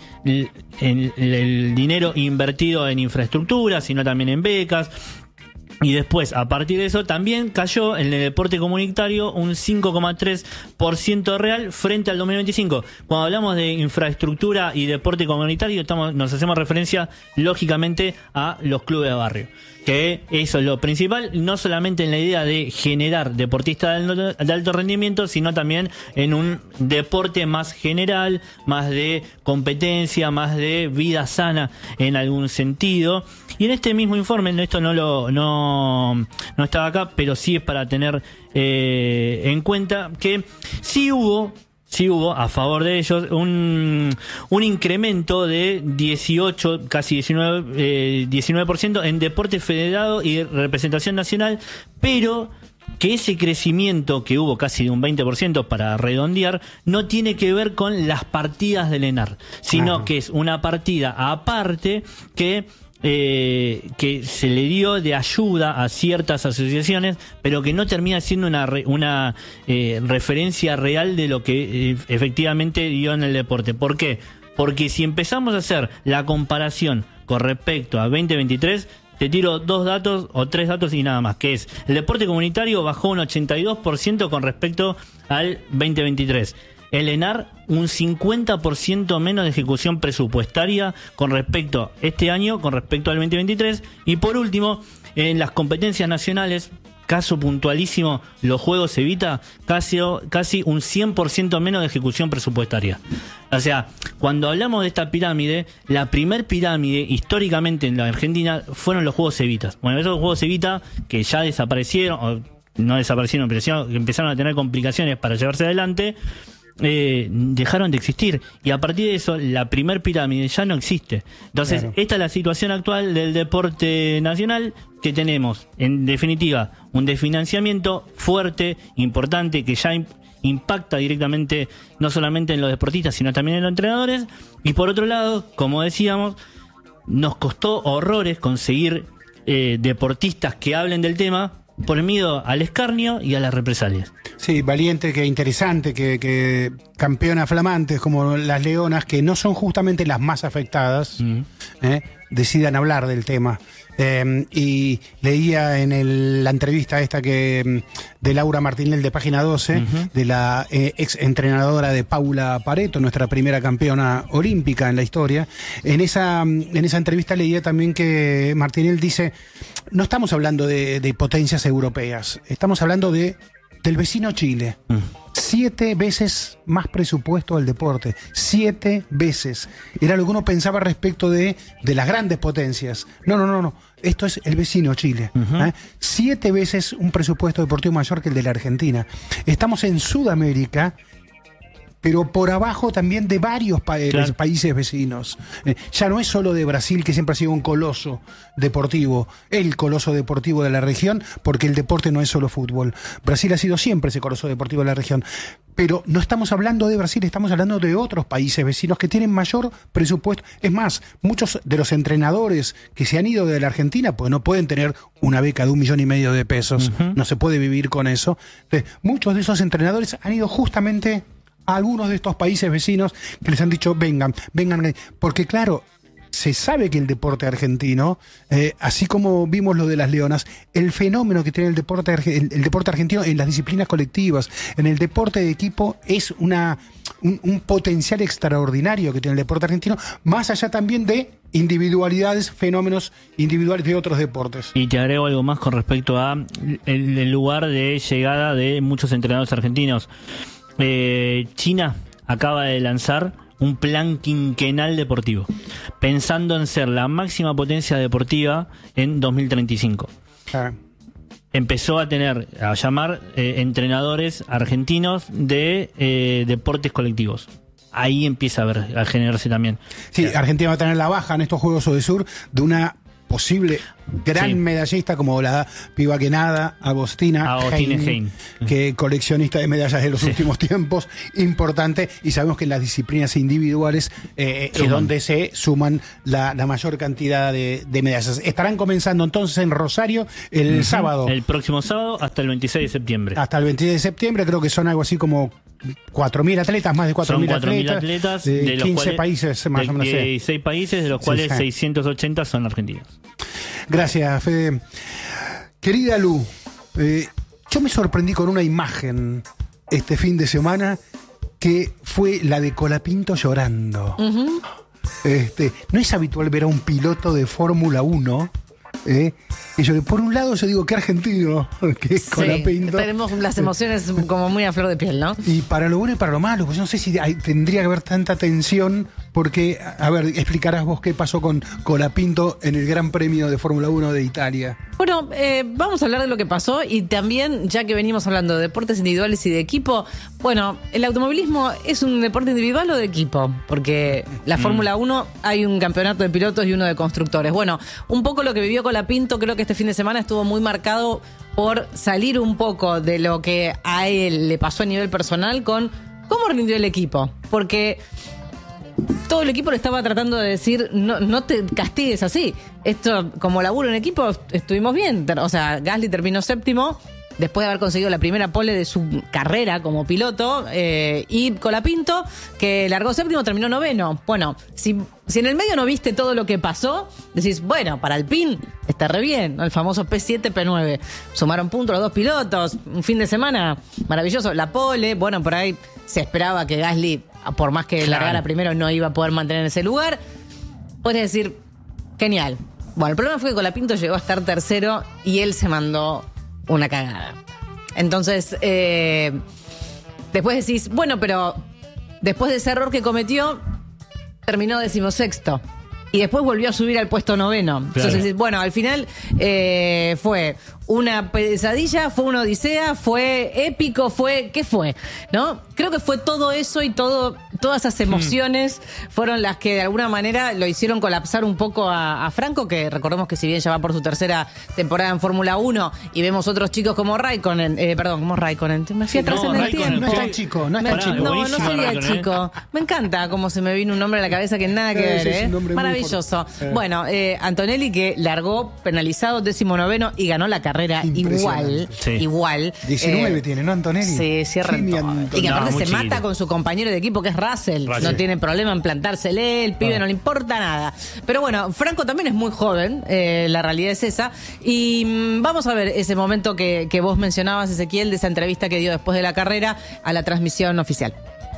en el dinero invertido en infraestructura, sino también en becas. Y después, a partir de eso, también cayó en el deporte comunitario un cinco coma tres por ciento real frente al dos mil veinticinco. Cuando hablamos de infraestructura y deporte comunitario, estamos, nos hacemos referencia, lógicamente, a los clubes de barrio. Que eso es lo principal, no solamente en la idea de generar deportistas de alto rendimiento, sino también en un deporte más general, más de competencia, más de vida sana en algún sentido. Y en este mismo informe, esto no lo no, no estaba acá, pero sí es para tener eh, en cuenta que sí hubo Sí hubo, a favor de ellos, un, un incremento de dieciocho, casi diecinueve, eh, diecinueve por ciento en deporte federado y representación nacional, pero que ese crecimiento que hubo casi de un veinte por ciento, para redondear, no tiene que ver con las partidas del ENAR, sino Ajá. que es una partida aparte que... Eh, que se le dio de ayuda a ciertas asociaciones, pero que no termina siendo una, re, una eh, referencia real de lo que eh, efectivamente dio en el deporte. ¿Por qué? Porque si empezamos a hacer la comparación con respecto a veinte veintitrés, te tiro dos datos o tres datos y nada más, que es el deporte comunitario bajó un ochenta y dos por ciento con respecto al veinte veintitrés. El ENAR un cincuenta por ciento menos de ejecución presupuestaria con respecto a este año, con respecto al veinte veintitrés. Y por último, en las competencias nacionales, caso puntualísimo, los Juegos Evita, casi, casi un cien por ciento menos de ejecución presupuestaria. O sea, cuando hablamos de esta pirámide, la primer pirámide históricamente en la Argentina fueron los Juegos Evita. Bueno, esos Juegos Evita que ya desaparecieron, o no desaparecieron, pero empezaron a tener complicaciones para llevarse adelante, Eh, dejaron de existir, y a partir de eso la primer pirámide ya no existe. Entonces claro. Esta es la situación actual del deporte nacional, que tenemos en definitiva un desfinanciamiento fuerte, importante, que ya imp- impacta directamente no solamente en los deportistas sino también en los entrenadores. Y por otro lado, como decíamos, nos costó horrores conseguir eh, deportistas que hablen del tema por el miedo al escarnio y a las represalias. Sí, valiente, que interesante, que, que campeonas flamantes como las Leonas, que no son justamente las más afectadas, mm. eh, decidan hablar del tema. Eh, y leía en el, la entrevista esta que de Laura Martinel de Página doce, uh-huh. de la eh, ex entrenadora de Paula Pareto, nuestra primera campeona olímpica en la historia. En esa, en esa entrevista leía también que Martinel dice, no estamos hablando de, de potencias europeas, estamos hablando de del vecino Chile. Mm. Siete veces más presupuesto al deporte. Siete veces. Era lo que uno pensaba respecto de, de las grandes potencias. No, no, no, no. Esto es el vecino Chile. Uh-huh. ¿eh? Siete veces un presupuesto deportivo mayor que el de la Argentina. Estamos en Sudamérica, pero por abajo también de varios pa- claro. países vecinos. Eh, ya no es solo de Brasil, que siempre ha sido un coloso deportivo, el coloso deportivo de la región, porque el deporte no es solo fútbol. Brasil ha sido siempre ese coloso deportivo de la región. Pero no estamos hablando de Brasil, estamos hablando de otros países vecinos que tienen mayor presupuesto. Es más, muchos de los entrenadores que se han ido de la Argentina, pues no pueden tener una beca de un millón y medio de pesos, uh-huh. no se puede vivir con eso. Entonces, muchos de esos entrenadores han ido justamente a algunos de estos países vecinos que les han dicho, vengan, vengan, porque claro, se sabe que el deporte argentino, eh, así como vimos lo de las leonas, el fenómeno que tiene el deporte, el, el deporte argentino en las disciplinas colectivas, en el deporte de equipo, es una un, un potencial extraordinario que tiene el deporte argentino, más allá también de individualidades, fenómenos individuales de otros deportes. Y te agrego algo más con respecto a el, el lugar de llegada de muchos entrenadores argentinos. Eh, China acaba de lanzar un plan quinquenal deportivo, pensando en ser la máxima potencia deportiva en dos mil treinta y cinco. Ah. Empezó a tener, a llamar eh, entrenadores argentinos de eh, deportes colectivos. Ahí empieza a, ver, a generarse también. Sí, Argentina va a tener la baja en estos Juegos Odesur de una posible gran sí. medallista como la piba que nada, Agostina, Agostina Heim, Heim, que coleccionista de medallas de los sí. últimos tiempos, importante, y sabemos que en las disciplinas individuales eh, es donde se suman la, la mayor cantidad de, de medallas. Estarán comenzando entonces en Rosario el uh-huh. sábado. El próximo sábado hasta el veintiséis de septiembre. Hasta el veintiséis de septiembre, creo que son algo así como cuatro mil atletas, más de cuatro mil atletas, atletas de, de los quince cuales, países, más de, o menos. dieciséis países, de los cuales sí, sí. seiscientos ochenta son argentinos. Gracias, Fede. Querida Lu, eh, yo me sorprendí con una imagen este fin de semana que fue la de Colapinto llorando. Uh-huh. Este, no es habitual ver a un piloto de Fórmula uno. ¿Eh? Y yo, por un lado, yo digo, qué argentino, que es sí, Colapinto. Tenemos las emociones como muy a flor de piel, ¿no? Y para lo bueno y para lo malo, pues yo no sé si hay, tendría que haber tanta tensión, porque, a ver, explicarás vos qué pasó con Colapinto en el Gran Premio de Fórmula uno de Italia. Bueno, eh, vamos a hablar de lo que pasó y también, ya que venimos hablando de deportes individuales y de equipo, bueno, ¿el automovilismo es un deporte individual o de equipo? Porque la mm. Fórmula uno hay un campeonato de pilotos y uno de constructores. Bueno, un poco lo que vivió Colapinto, creo que este fin de semana estuvo muy marcado por salir un poco de lo que a él le pasó a nivel personal con cómo rindió el equipo. Porque todo el equipo le estaba tratando de decir, no, no te castigues así. Esto, como laburo en equipo, estuvimos bien. O sea, Gasly terminó séptimo, después de haber conseguido la primera pole de su carrera como piloto, eh, y Colapinto, que largó séptimo, terminó noveno. Bueno, si, si en el medio no viste todo lo que pasó, decís, bueno, para Alpine está re bien, ¿no? El famoso P siete, P nueve. Sumaron puntos los dos pilotos, un fin de semana maravilloso. La pole, bueno, por ahí se esperaba que Gasly, por más que claro. largara primero, no iba a poder mantener ese lugar. Podés decir, genial. Bueno, el problema fue que Colapinto llegó a estar tercero y él se mandó una cagada. Entonces, eh, después decís, bueno, pero después de ese error que cometió, terminó decimosexto. Y después volvió a subir al puesto noveno. Claro. Entonces decís, bueno, al final eh, fue una pesadilla, fue una odisea, fue épico, fue... ¿Qué fue? ¿No? Creo que fue todo eso y todo, todas esas emociones hmm. fueron las que de alguna manera lo hicieron colapsar un poco a, a Franco, que recordemos que si bien ya va por su tercera temporada en Fórmula uno y vemos otros chicos como Raikkonen, eh, perdón, como Raikkonen, me fui atrás no, en el Raikkonen, tiempo. No es tan chico, no es tan me, chico. No, no sería chico. Me encanta cómo se me vino un nombre a la cabeza que nada que ver, ¿eh? Maravilloso. Eh. Bueno, eh, Antonelli, que largó penalizado décimo noveno y ganó la carrera igual. Sí. Igual. diecinueve eh, tiene, ¿no, Antonelli? Sí, cierra todo. Y que aparte no, se chiquito. mata con su compañero de equipo, que es Russell. Russell. No tiene problema en plantársele, el pibe ah. no le importa nada. Pero bueno, Franco también es muy joven, eh, la realidad es esa. Y mmm, vamos a ver ese momento que, que vos mencionabas, Ezequiel, de esa entrevista que dio después de la carrera a la transmisión oficial.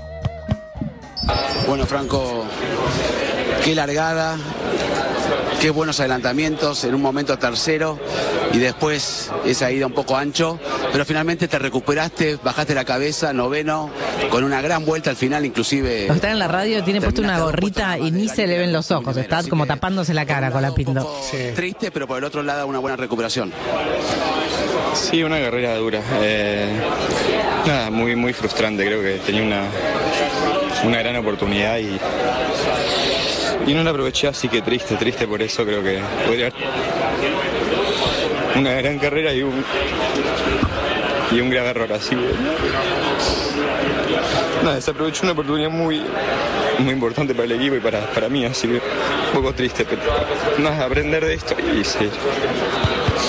Bueno, Franco, qué largada, qué buenos adelantamientos, en un momento tercero y después esa ida un poco ancho, pero finalmente te recuperaste, bajaste la cabeza, noveno, con una gran vuelta al final, inclusive... Los que están en la radio tiene puesto una gorrita y ni se le ven los ojos, está como tapándose la cara con la pinta. Sí. Triste, pero por el otro lado una buena recuperación. Sí, una carrera dura. Eh, nada, muy, muy frustrante, creo que tenía una, una gran oportunidad y... Y no la aproveché, así que triste, triste por eso. Creo que podría haber una gran carrera y un, y un grave error, así que... Nada, desaprovechó una oportunidad muy, muy importante para el equipo y para, para mí, así que un poco triste, pero nada, aprender de esto y seguir.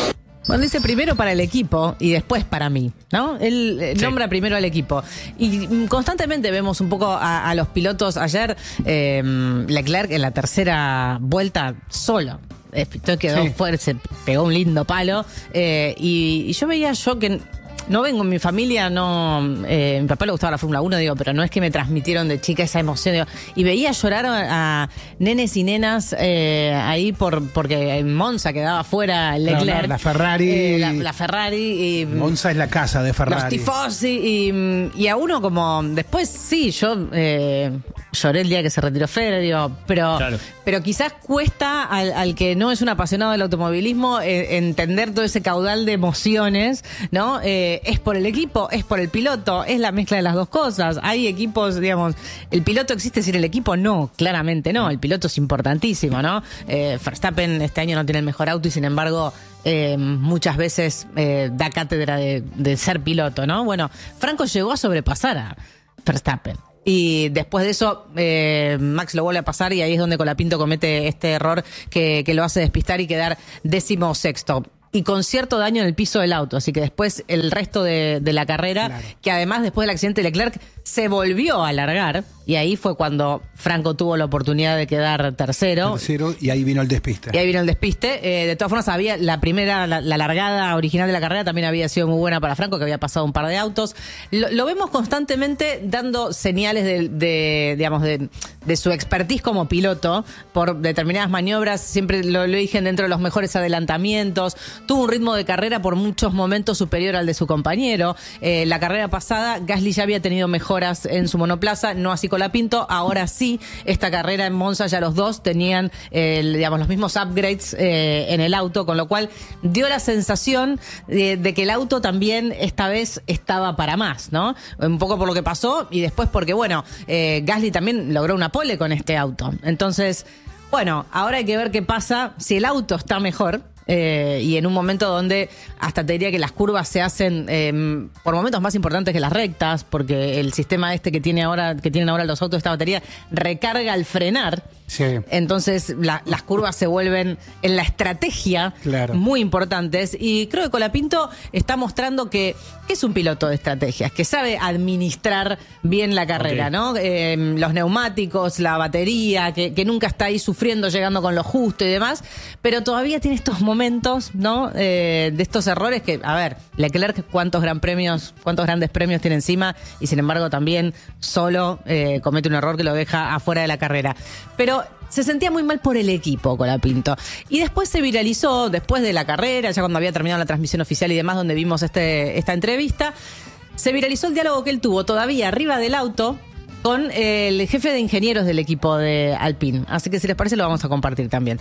Bueno, dice primero para el equipo y después para mí, ¿no? Él eh, Sí. nombra primero al equipo. Y mm, constantemente vemos un poco a, a los pilotos. Ayer, eh, Leclerc en la tercera vuelta solo. Eh, quedó Sí. fuerte, se pegó un lindo palo. eh, y, y yo veía yo que... No vengo, mi familia no... Eh, mi papá le gustaba la Fórmula uno, digo, pero no es que me transmitieron de chica esa emoción. Digo, y veía llorar a, a nenes y nenas eh, ahí por porque en Monza quedaba fuera Leclerc. Claro, la- la Ferrari. Eh, la, la Ferrari. Y, Monza es la casa de los Ferrari. tifosi. Y, y a uno como... Después sí, yo eh, lloré el día que se retiró Federer, digo, pero... Claro. Pero quizás cuesta al, al que no es un apasionado del automovilismo eh, entender todo ese caudal de emociones, ¿no? Eh, es por el equipo, es por el piloto, es la mezcla de las dos cosas. Hay equipos, digamos, ¿el piloto existe sin el equipo? No, claramente no. El piloto es importantísimo, ¿no? Eh, Verstappen este año no tiene el mejor auto y sin embargo... Eh, muchas veces eh, da cátedra de, de ser piloto, ¿no? Bueno, Franco llegó a sobrepasar a Verstappen. Y después de eso, eh, Max lo vuelve a pasar y ahí es donde Colapinto comete este error que, que lo hace despistar y quedar décimo sexto. Y con cierto daño en el piso del auto. Así que después el resto de, de la carrera, Claro. que además después del accidente de Leclerc se volvió a alargar. Y ahí fue cuando Franco tuvo la oportunidad de quedar tercero. Tercero, y ahí vino el despiste. Y ahí vino el despiste. Eh, de todas formas, había la primera, la, la largada original de la carrera también había sido muy buena para Franco, que había pasado un par de autos. Lo, lo vemos constantemente dando señales de, de digamos, de, de su expertise como piloto por determinadas maniobras. Siempre lo, lo dije dentro de los mejores adelantamientos. Tuvo un ritmo de carrera por muchos momentos superior al de su compañero. Eh, la carrera pasada, Gasly ya había tenido mejoras en su monoplaza, no así Colapinto. Ahora sí, esta carrera en Monza ya los dos tenían eh, digamos, los mismos upgrades eh, en el auto, con lo cual dio la sensación de, de que el auto también esta vez estaba para más, ¿no? Un poco por lo que pasó y después porque, bueno, eh, Gasly también logró una pole con este auto. Entonces, bueno, ahora hay que ver qué pasa si el auto está mejor. Eh, y en un momento donde hasta te diría que las curvas se hacen eh, por momentos más importantes que las rectas, porque el sistema este que tiene ahora, que tienen ahora los autos de esta batería, recarga al frenar. Sí. Entonces la- las curvas se vuelven en la estrategia Claro. muy importantes. Y creo que Colapinto está mostrando que, que es un piloto de estrategias, que sabe administrar bien la carrera, Ok. ¿no? Eh, los neumáticos, la batería, que, que nunca está ahí sufriendo, llegando con lo justo y demás, pero todavía tiene estos momentos, ¿no? Eh, de estos errores que, a ver, Leclerc cuántos gran premios, cuántos grandes premios tiene encima y sin embargo también solo eh, comete un error que lo deja afuera de la carrera. Pero se sentía muy mal por el equipo, Colapinto. Y después se viralizó, después de la carrera, ya cuando había terminado la transmisión oficial y demás, donde vimos este, esta entrevista, se viralizó el diálogo que él tuvo todavía arriba del auto con el jefe de ingenieros del equipo de Alpine. Así que si les parece lo vamos a compartir también.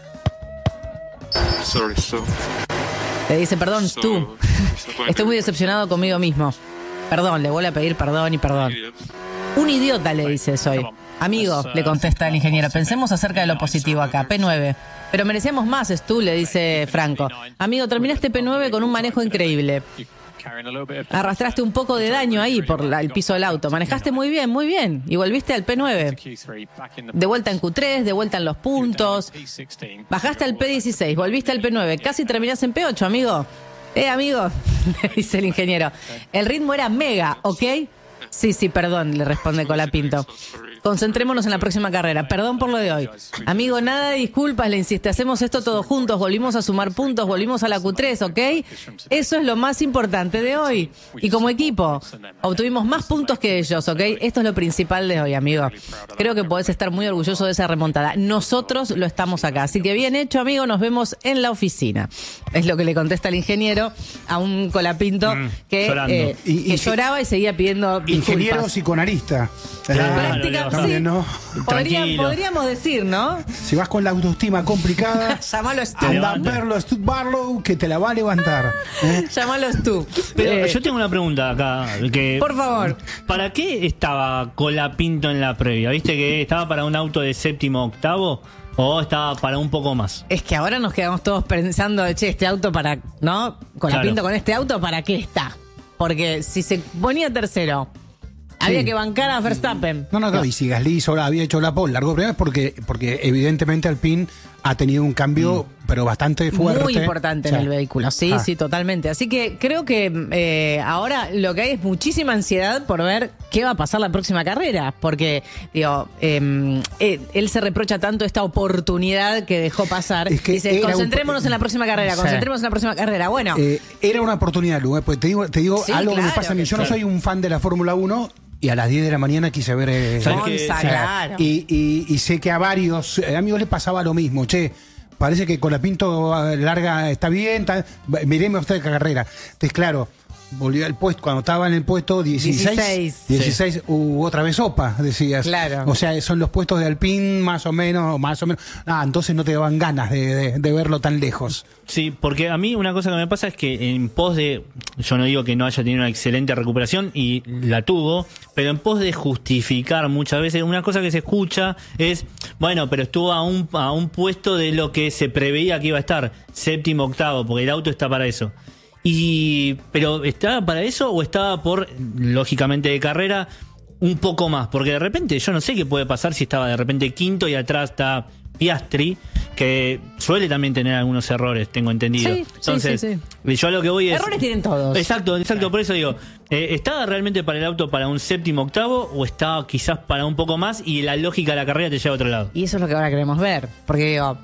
Sorry, so, Le dice, perdón, so tú. disappointed. Estoy muy decepcionado conmigo mismo. Perdón, le vuelve a pedir perdón y perdón. Idiot. Un idiota le dice soy. Amigo, le contesta el ingeniero, pensemos acerca de lo positivo acá, P nueve. Pero merecíamos más, Stu, le dice Franco. Amigo, terminaste P nueve con un manejo increíble. Arrastraste un poco de daño ahí por la- el piso del auto. Manejaste muy bien, muy bien. Y volviste al P nueve. De vuelta en Q tres, de vuelta en los puntos. Bajaste al P dieciséis, volviste al P nueve. Casi terminás en P ocho, amigo. Eh, amigo, le dice el ingeniero. El ritmo era mega, ¿ok? Sí, sí, perdón, le responde Colapinto. Concentrémonos en la próxima carrera. Perdón por lo de hoy. Amigo, nada de disculpas, le insiste. Hacemos esto todos juntos. Volvimos a sumar puntos, volvimos a la Q tres, ¿ok? Eso es lo más importante de hoy. Y como equipo, obtuvimos más puntos que ellos, ¿ok? Esto es lo principal de hoy, amigo. Creo que podés estar muy orgulloso de esa remontada. Nosotros lo estamos acá. Así que bien hecho, amigo. Nos vemos en la oficina. Es lo que le contesta el ingeniero a un Colapinto Mm, que, llorando. eh, Y- y- que lloraba y seguía pidiendo Ingeniero disculpas. psicoanalista. Claro, Práctica- Leo, también, sí. ¿no? Podría- Tranquilo. podríamos decir, ¿no? Si vas con la autoestima complicada, Llámalo Stu. anda a levanta. verlo a Stu Barlow que te la va a levantar. ¿eh? Llámalo tú. Pero Eh, yo tengo una pregunta acá. Que, Por favor. ¿Para qué estaba Colapinto en la previa? ¿Viste que estaba para un auto de séptimo octavo? ¿O estaba para un poco más? Es que ahora nos quedamos todos pensando, che, este auto para, ¿no? Con la Claro. pinta con este auto, ¿para qué está? Porque si se ponía tercero, había que bancar a Verstappen. No, no, no. Y si Gasly solo había hecho la pole largo premio es porque, porque evidentemente Alpine ha tenido un cambio pero bastante fuerte. Muy importante en Sí. el vehículo, sí, Ah. sí, totalmente. Así que creo que eh, ahora lo que hay es muchísima ansiedad por ver qué va a pasar la próxima carrera, porque, digo, eh, eh, él se reprocha tanto esta oportunidad que dejó pasar. Es que Dice, era un- concentrémonos en la próxima carrera, Sí. concentrémonos en la próxima carrera. Bueno, Eh, era una oportunidad, Lu, eh, pues te digo, te digo Sí, algo que me claro pasa a mí. que Yo no sí. soy un fan de la Fórmula uno y a las diez de la mañana quise ver. eh, ¿Sabes Monza, qué? o sea, claro. Y, y- y sé que a varios eh, amigos les pasaba lo mismo. Che, parece que con la Pinto eh, larga está bien, está, mireme usted la carrera. Entonces, claro, volvió al puesto, cuando estaba en el puesto dieciséis, dieciséis. dieciséis hubo otra vez sopa, decías. Claro. O sea, son los puestos de Alpine más o menos, más o menos. Ah, entonces no te daban ganas de, de- de verlo tan lejos. Sí, porque a mí una cosa que me pasa es que en pos de, yo no digo que no haya tenido una excelente recuperación y la tuvo, pero en pos de justificar muchas veces, una cosa que se escucha es, bueno, pero estuvo a un, a un puesto de lo que se preveía que iba a estar, séptimo, octavo, porque el auto está para eso. Y, pero ¿estaba para eso o estaba por, lógicamente de carrera, un poco más? Porque de repente yo no sé qué puede pasar si estaba de repente quinto y atrás está Piastri, que suele también tener algunos errores, tengo entendido. Sí, sí, Entonces, sí, yo a lo que voy es... errores tienen todos. Exacto, exacto, por eso digo, eh, ¿estaba realmente para el auto para un séptimo, octavo o estaba quizás para un poco más y la lógica de la carrera te lleva a otro lado? Y eso es lo que ahora queremos ver. Porque digo,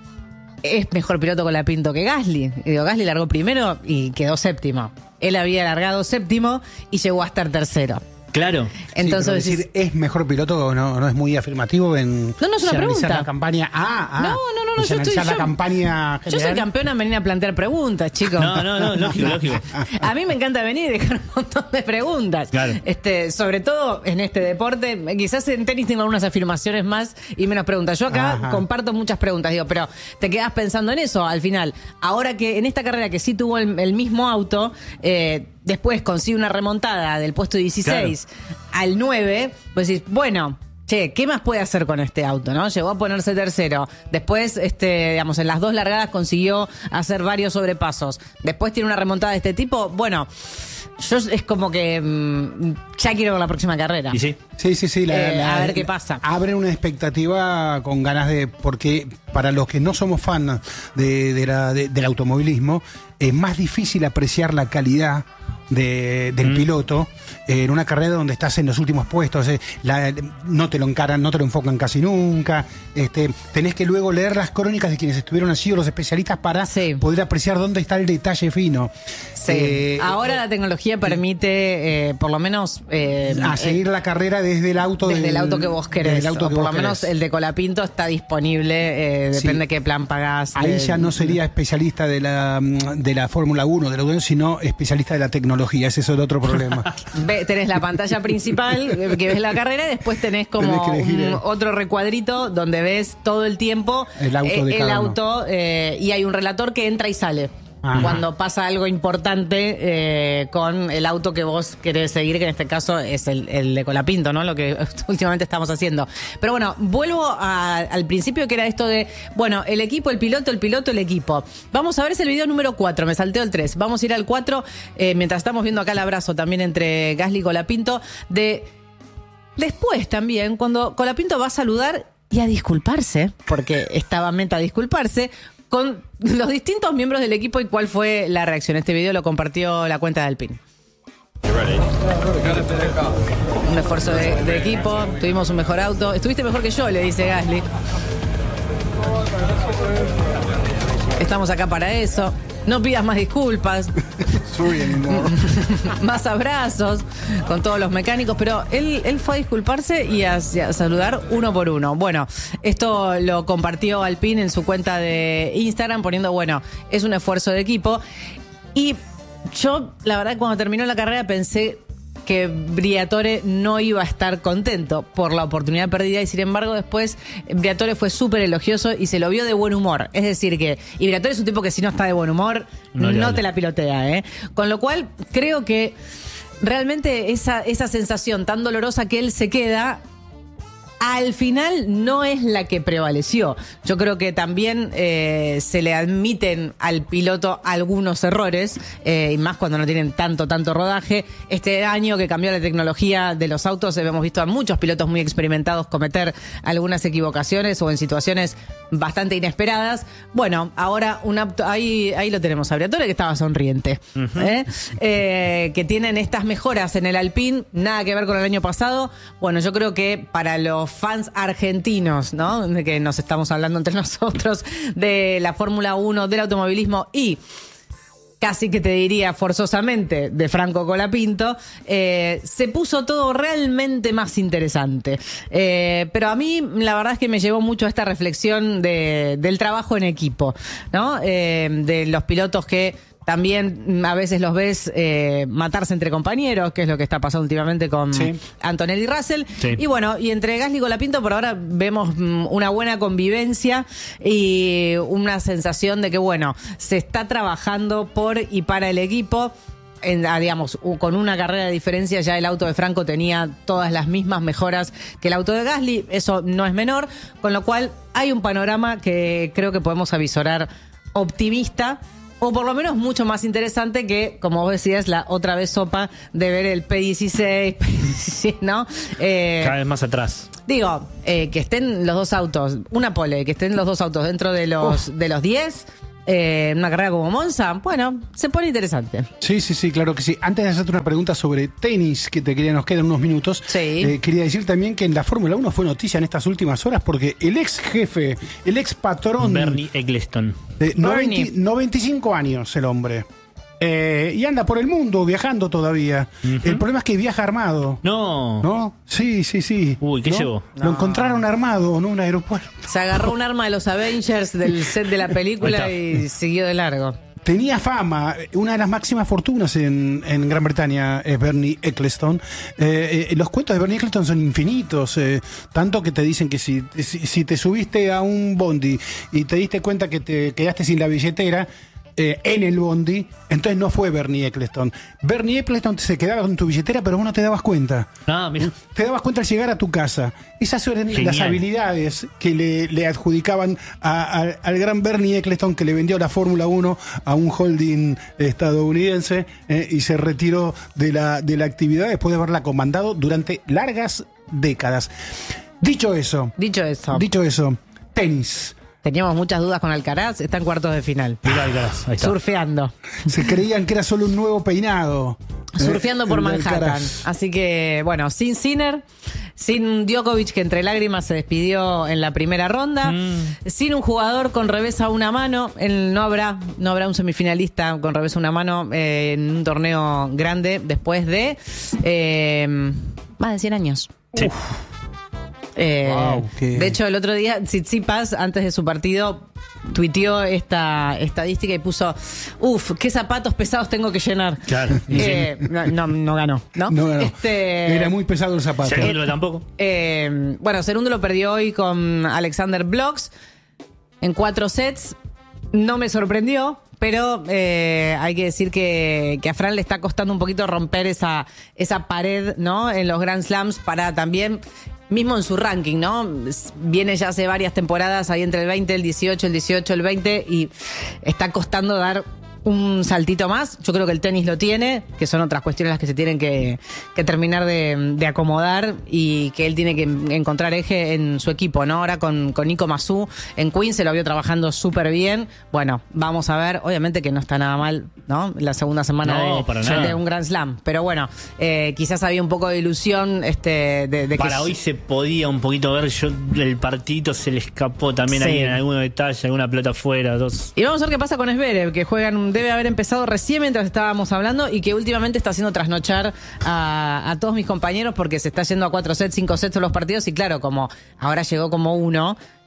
es mejor piloto con la Pinto que Gasly. Y digo, Gasly largó primero y quedó séptimo. Él había largado séptimo y llegó a estar tercero. Claro. Entonces, Sí, pero decir, ¿es mejor piloto? No, no es muy afirmativo en. No, no es una si analizar pregunta. la campaña. Ah, ah. No, no, no, no, si yo analizar estoy- la yo- campaña yo soy general. campeona en venir a plantear preguntas, chicos. No, no, no, lógico, lógico. A mí me encanta venir y dejar un montón de preguntas. Claro. Este, sobre todo en este deporte. Quizás en tenis tengo algunas afirmaciones más y menos preguntas. Yo acá Ajá. comparto muchas preguntas, digo, pero te quedas pensando en eso al final. Ahora que en esta carrera que sí tuvo el, el mismo auto, eh, después consigue una remontada del puesto dieciséis al nueve, pues decís, bueno, che, ¿qué más puede hacer con este auto, no? Llegó a ponerse tercero. Después, este, digamos, en las dos largadas consiguió hacer varios sobrepasos. Después tiene una remontada de este tipo. Bueno, yo es como que mm, ya quiero ver la próxima carrera. Y sí. Sí, sí, sí. la- Eh, la- a ver qué pasa. Abre una expectativa con ganas de. Porque para los que no somos fan de, de la- de- del automovilismo, es más difícil apreciar la calidad de- del Mm. piloto eh, en una carrera donde estás en los últimos puestos. eh, la- no te lo encaran, no te lo enfocan casi nunca. Este, tenés que luego leer las crónicas de quienes estuvieron allí o los especialistas para Sí. poder apreciar dónde está el detalle fino. Sí. Eh, Ahora la tecnología permite, eh, por lo menos, eh, a eh, seguir la carrera desde el auto desde del- el auto que vos querés. desde el auto o que por vos lo menos querés. el de Colapinto está disponible, eh, Sí. depende qué plan pagás. Ahí de- ya no sería especialista de la, de la Fórmula uno, de la auto, sino especialista de la tecnología. Ese es el otro problema. Ve- tenés la pantalla principal eh, que ves la carrera y después tenés como Tenés que elegir, un- eh. otro recuadrito donde ves todo el tiempo El auto de el cada uno. auto, eh, y hay un relator que entra y sale. Ajá. Cuando pasa algo importante eh, con el auto que vos querés seguir, que en este caso es el, el de Colapinto, ¿no? Lo que últimamente estamos haciendo. Pero bueno, vuelvo a- al principio que era esto de, bueno, el equipo, el piloto, el piloto, el equipo. Vamos a ver, es el video número cuatro, me salteo el tres. Vamos a ir al cuatro, eh, mientras estamos viendo acá el abrazo también entre Gasly y Colapinto, de... Después también, cuando Colapinto va a saludar y a disculparse, porque estaba meta a disculparse, con los distintos miembros del equipo y cuál fue la reacción. Este video lo compartió la cuenta de Alpine. Un esfuerzo de, de equipo, tuvimos un mejor auto. Estuviste mejor que yo, le dice Gasly. Estamos acá para eso. No pidas más disculpas. Sorry anymore. Más abrazos con todos los mecánicos, pero él, él fue a disculparse y a, y a saludar uno por uno. Bueno, esto lo compartió Alpine en su cuenta de Instagram poniendo, bueno, es un esfuerzo de equipo. Y yo, la verdad, cuando terminó la carrera pensé que Briatore no iba a estar contento por la oportunidad perdida y sin embargo después Briatore fue súper elogioso y se lo vio de buen humor. Es decir que, y Briatore es un tipo que si no está de buen humor No no, le habla. te la pilotea, ¿eh? Con lo cual creo que realmente esa, esa sensación tan dolorosa que él se queda al final no es la que prevaleció. Yo creo que también eh, se le admiten al piloto algunos errores, eh, y más cuando no tienen tanto, tanto rodaje. Este año que cambió la tecnología de los autos, hemos visto a muchos pilotos muy experimentados cometer algunas equivocaciones o en situaciones bastante inesperadas. Bueno, ahora un apto, ahí, ahí lo tenemos a Briatore, que estaba sonriente. Uh-huh. ¿eh? Eh, que tienen estas mejoras en el Alpine, nada que ver con el año pasado. Bueno, yo creo que para los fans argentinos, ¿no? De que nos estamos hablando entre nosotros de la Fórmula uno, del automovilismo y casi que te diría forzosamente de Franco Colapinto, eh, se puso todo realmente más interesante. Eh, pero a mí la verdad es que me llevó mucho a esta reflexión de, del trabajo en equipo, ¿no? Eh, de los pilotos que también a veces los ves eh, matarse entre compañeros, que es lo que está pasando últimamente con sí. Antonelli Russell. Sí. Y bueno, y entre Gasly y Colapinto por ahora vemos mm, una buena convivencia y una sensación de que, bueno, se está trabajando por y para el equipo. En, digamos, con una carrera de diferencia ya el auto de Franco tenía todas las mismas mejoras que el auto de Gasly, eso no es menor, con lo cual hay un panorama que creo que podemos avisorar optimista. O por lo menos mucho más interesante que, como vos decías, la otra vez sopa de ver el P dieciséis, P dieciséis, ¿no? Eh, Cada vez más atrás. Digo, eh, que estén los dos autos, una pole, que estén los dos autos dentro de los, de los diez, eh, una carrera como Monza, bueno, se pone interesante. Sí, sí, sí, claro que sí. Antes de hacerte una pregunta sobre tenis, que te quería, nos quedan unos minutos, sí. eh, quería decir también que en la Fórmula uno fue noticia en estas últimas horas porque el ex jefe, el ex patrón... Bernie Ecclestone. De noventa, noventa y cinco años el hombre. Eh, y anda por el mundo viajando todavía. Uh-huh. El problema es que viaja armado. No. ¿No? Sí, sí, sí. Uy, ¿qué ¿no? llevó? Lo No. encontraron armado en un aeropuerto. Se agarró un arma de los Avengers del set de la película y siguió de largo. Tenía fama, una de las máximas fortunas en, en Gran Bretaña es Bernie Ecclestone. Eh, eh, los cuentos de Bernie Ecclestone son infinitos, eh, tanto que te dicen que si, si, si te subiste a un bondi y te diste cuenta que te quedaste sin la billetera, Eh, en el bondi, entonces no fue Bernie Ecclestone. Bernie Ecclestone se quedaba con tu billetera, pero vos no te dabas cuenta. Ah, mira. Te dabas cuenta al llegar a tu casa. Esas eran Genial. Las habilidades que le, le adjudicaban a, a, al gran Bernie Ecclestone, que le vendió la Fórmula uno a un holding estadounidense eh, y se retiró de la, de la actividad después de haberla comandado durante largas décadas. Dicho eso, Dicho eso, dicho eso, tenis. Teníamos muchas dudas con Alcaraz, está en cuartos de final. Mira Alcaraz, ahí está. Surfeando. Se creían que era solo un nuevo peinado. Surfeando eh, por el Manhattan. Alcaraz. Así que, bueno, sin Sinner, sin Djokovic, que entre lágrimas se despidió en la primera ronda, mm. sin un jugador con revés a una mano, el, no habrá no habrá un semifinalista con revés a una mano eh, en un torneo grande después de eh, más de cien años. Sí. Uf. Eh, Wow, qué... De hecho, el otro día, Tsitsipas, antes de su partido, tuiteó esta estadística y puso: uff, qué zapatos pesados tengo que llenar. Claro. Eh, no, no, no ganó, ¿no? No ganó. Este, Era muy pesado el zapato. Segundo tampoco. Eh, bueno, Segundo lo perdió hoy con Alexander Blocks en cuatro sets. No me sorprendió. Pero eh, hay que decir que, que a Fran le está costando un poquito romper esa, esa pared, ¿no? En los Grand Slams para también, mismo en su ranking, ¿no? Viene ya hace varias temporadas ahí entre el veinte, el dieciocho, el dieciocho, el veinte y está costando dar un saltito más. Yo creo que el tenis lo tiene, que son otras cuestiones las que se tienen que, que terminar de, de acomodar y que él tiene que encontrar eje en su equipo, ¿no? Ahora con, con Nico Massú en Queens se lo vio trabajando súper bien. Bueno, vamos a ver, obviamente que no está nada mal, ¿no? La segunda semana no, de, para nada. de un Grand Slam, pero bueno, eh, quizás había un poco de ilusión este, de, de para que hoy se podía un poquito ver, yo el partidito se le escapó también Sí. ahí en algún detalle, alguna pelota afuera, dos. Y vamos a ver qué pasa con Zverev, que juegan, debe haber empezado recién mientras estábamos hablando y que últimamente está haciendo trasnochar a, a todos mis compañeros porque se está yendo a cuatro sets, cinco sets todos los partidos y claro, como ahora llegó como uno,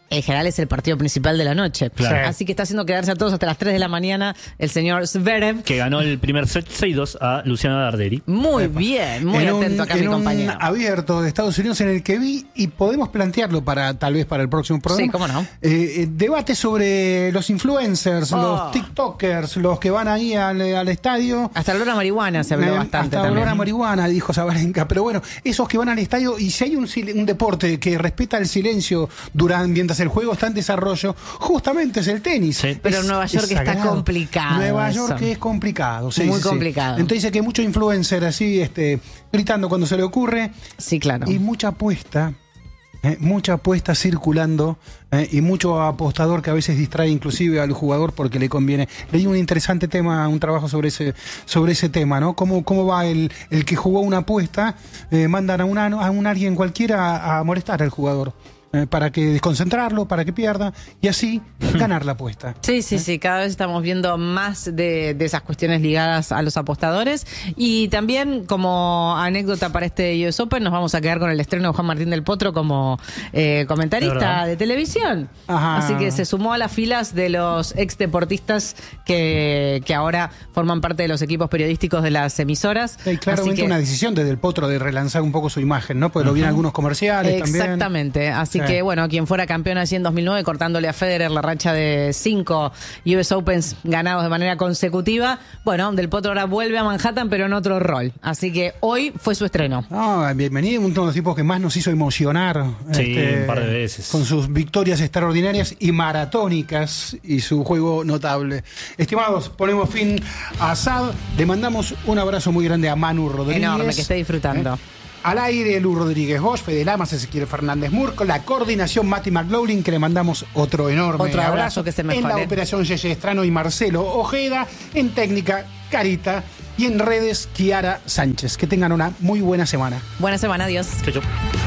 en general es el partido principal de la noche. Claro. Así que está haciendo quedarse a todos hasta las tres de la mañana el señor Zverev. Que ganó el primer set seis dos a Luciano Darderi. Muy bien, muy en atento un, acá mi en compañero. un abierto de Estados Unidos en el que vi, y podemos plantearlo para tal vez para el próximo programa. Sí, cómo no. Eh, eh, debate sobre los influencers, Oh. los TikTokers, los que van ahí al, al estadio. Hasta el olor a marihuana se habló Eh, bastante hasta también. olor a marihuana, dijo Sabalenka. Pero bueno, esos que van al estadio, y si hay un, sil- un deporte que respeta el silencio durante, mientras el juego está en desarrollo, justamente es el tenis. Sí. Pero Es- Nueva York es está sagrado. complicado Nueva eso. York es complicado. sí, Muy sí, sí. complicado. Entonces dice que mucho influencer así, este, gritando cuando se le ocurre. Sí, claro. Y mucha apuesta, eh, mucha apuesta circulando, eh, y mucho apostador que a veces distrae inclusive al jugador porque le conviene. Leí un interesante tema, un trabajo sobre ese, sobre ese tema, ¿no? Cómo, cómo va el, el que jugó una apuesta, eh, mandan a, una, a un alguien cualquiera a, a molestar al jugador. eh, Para que desconcentrarlo, para que pierda y así ganar la apuesta. Sí, sí, sí, cada vez estamos viendo más de, de esas cuestiones ligadas a los apostadores. Y también, como anécdota para este U S Open, nos vamos a quedar con el estreno de Juan Martín del Potro como eh, De comentarista verdad. de televisión. Ajá. Así que se sumó a las filas de los ex deportistas que, que ahora forman parte de los equipos periodísticos de las emisoras. Hay claramente Así que- una decisión desde el Potro de relanzar un poco su imagen, ¿no? Porque lo vi en algunos comerciales también. Exactamente, así Sí. que bueno, quien fuera campeón así en dos mil nueve, cortándole a Federer la racha de cinco U S Opens ganados de manera consecutiva, bueno, Del Potro ahora vuelve a Manhattan pero en otro rol, así que hoy fue su estreno. No, bienvenido, uno de los tipos que más nos hizo emocionar. Sí, un par de veces. Con sus victorias extraordinarias y maratónicas y su juego notable. Estimados, ponemos fin a Asad. Le mandamos un abrazo muy grande a Manu Rodríguez. Enorme, que esté disfrutando. ¿Eh? Al aire, Lu Rodríguez Bosch, Fede Lamas, Ezequiel Fernández Murco, la coordinación Mati McLaughlin, que le mandamos otro enorme Otro abrazo, que se En mejore. la operación Yeye Estrano y Marcelo Ojeda, en técnica Carita y en redes Kiara Sánchez. Que tengan una muy buena semana. Buena semana, adiós. Chau, chau.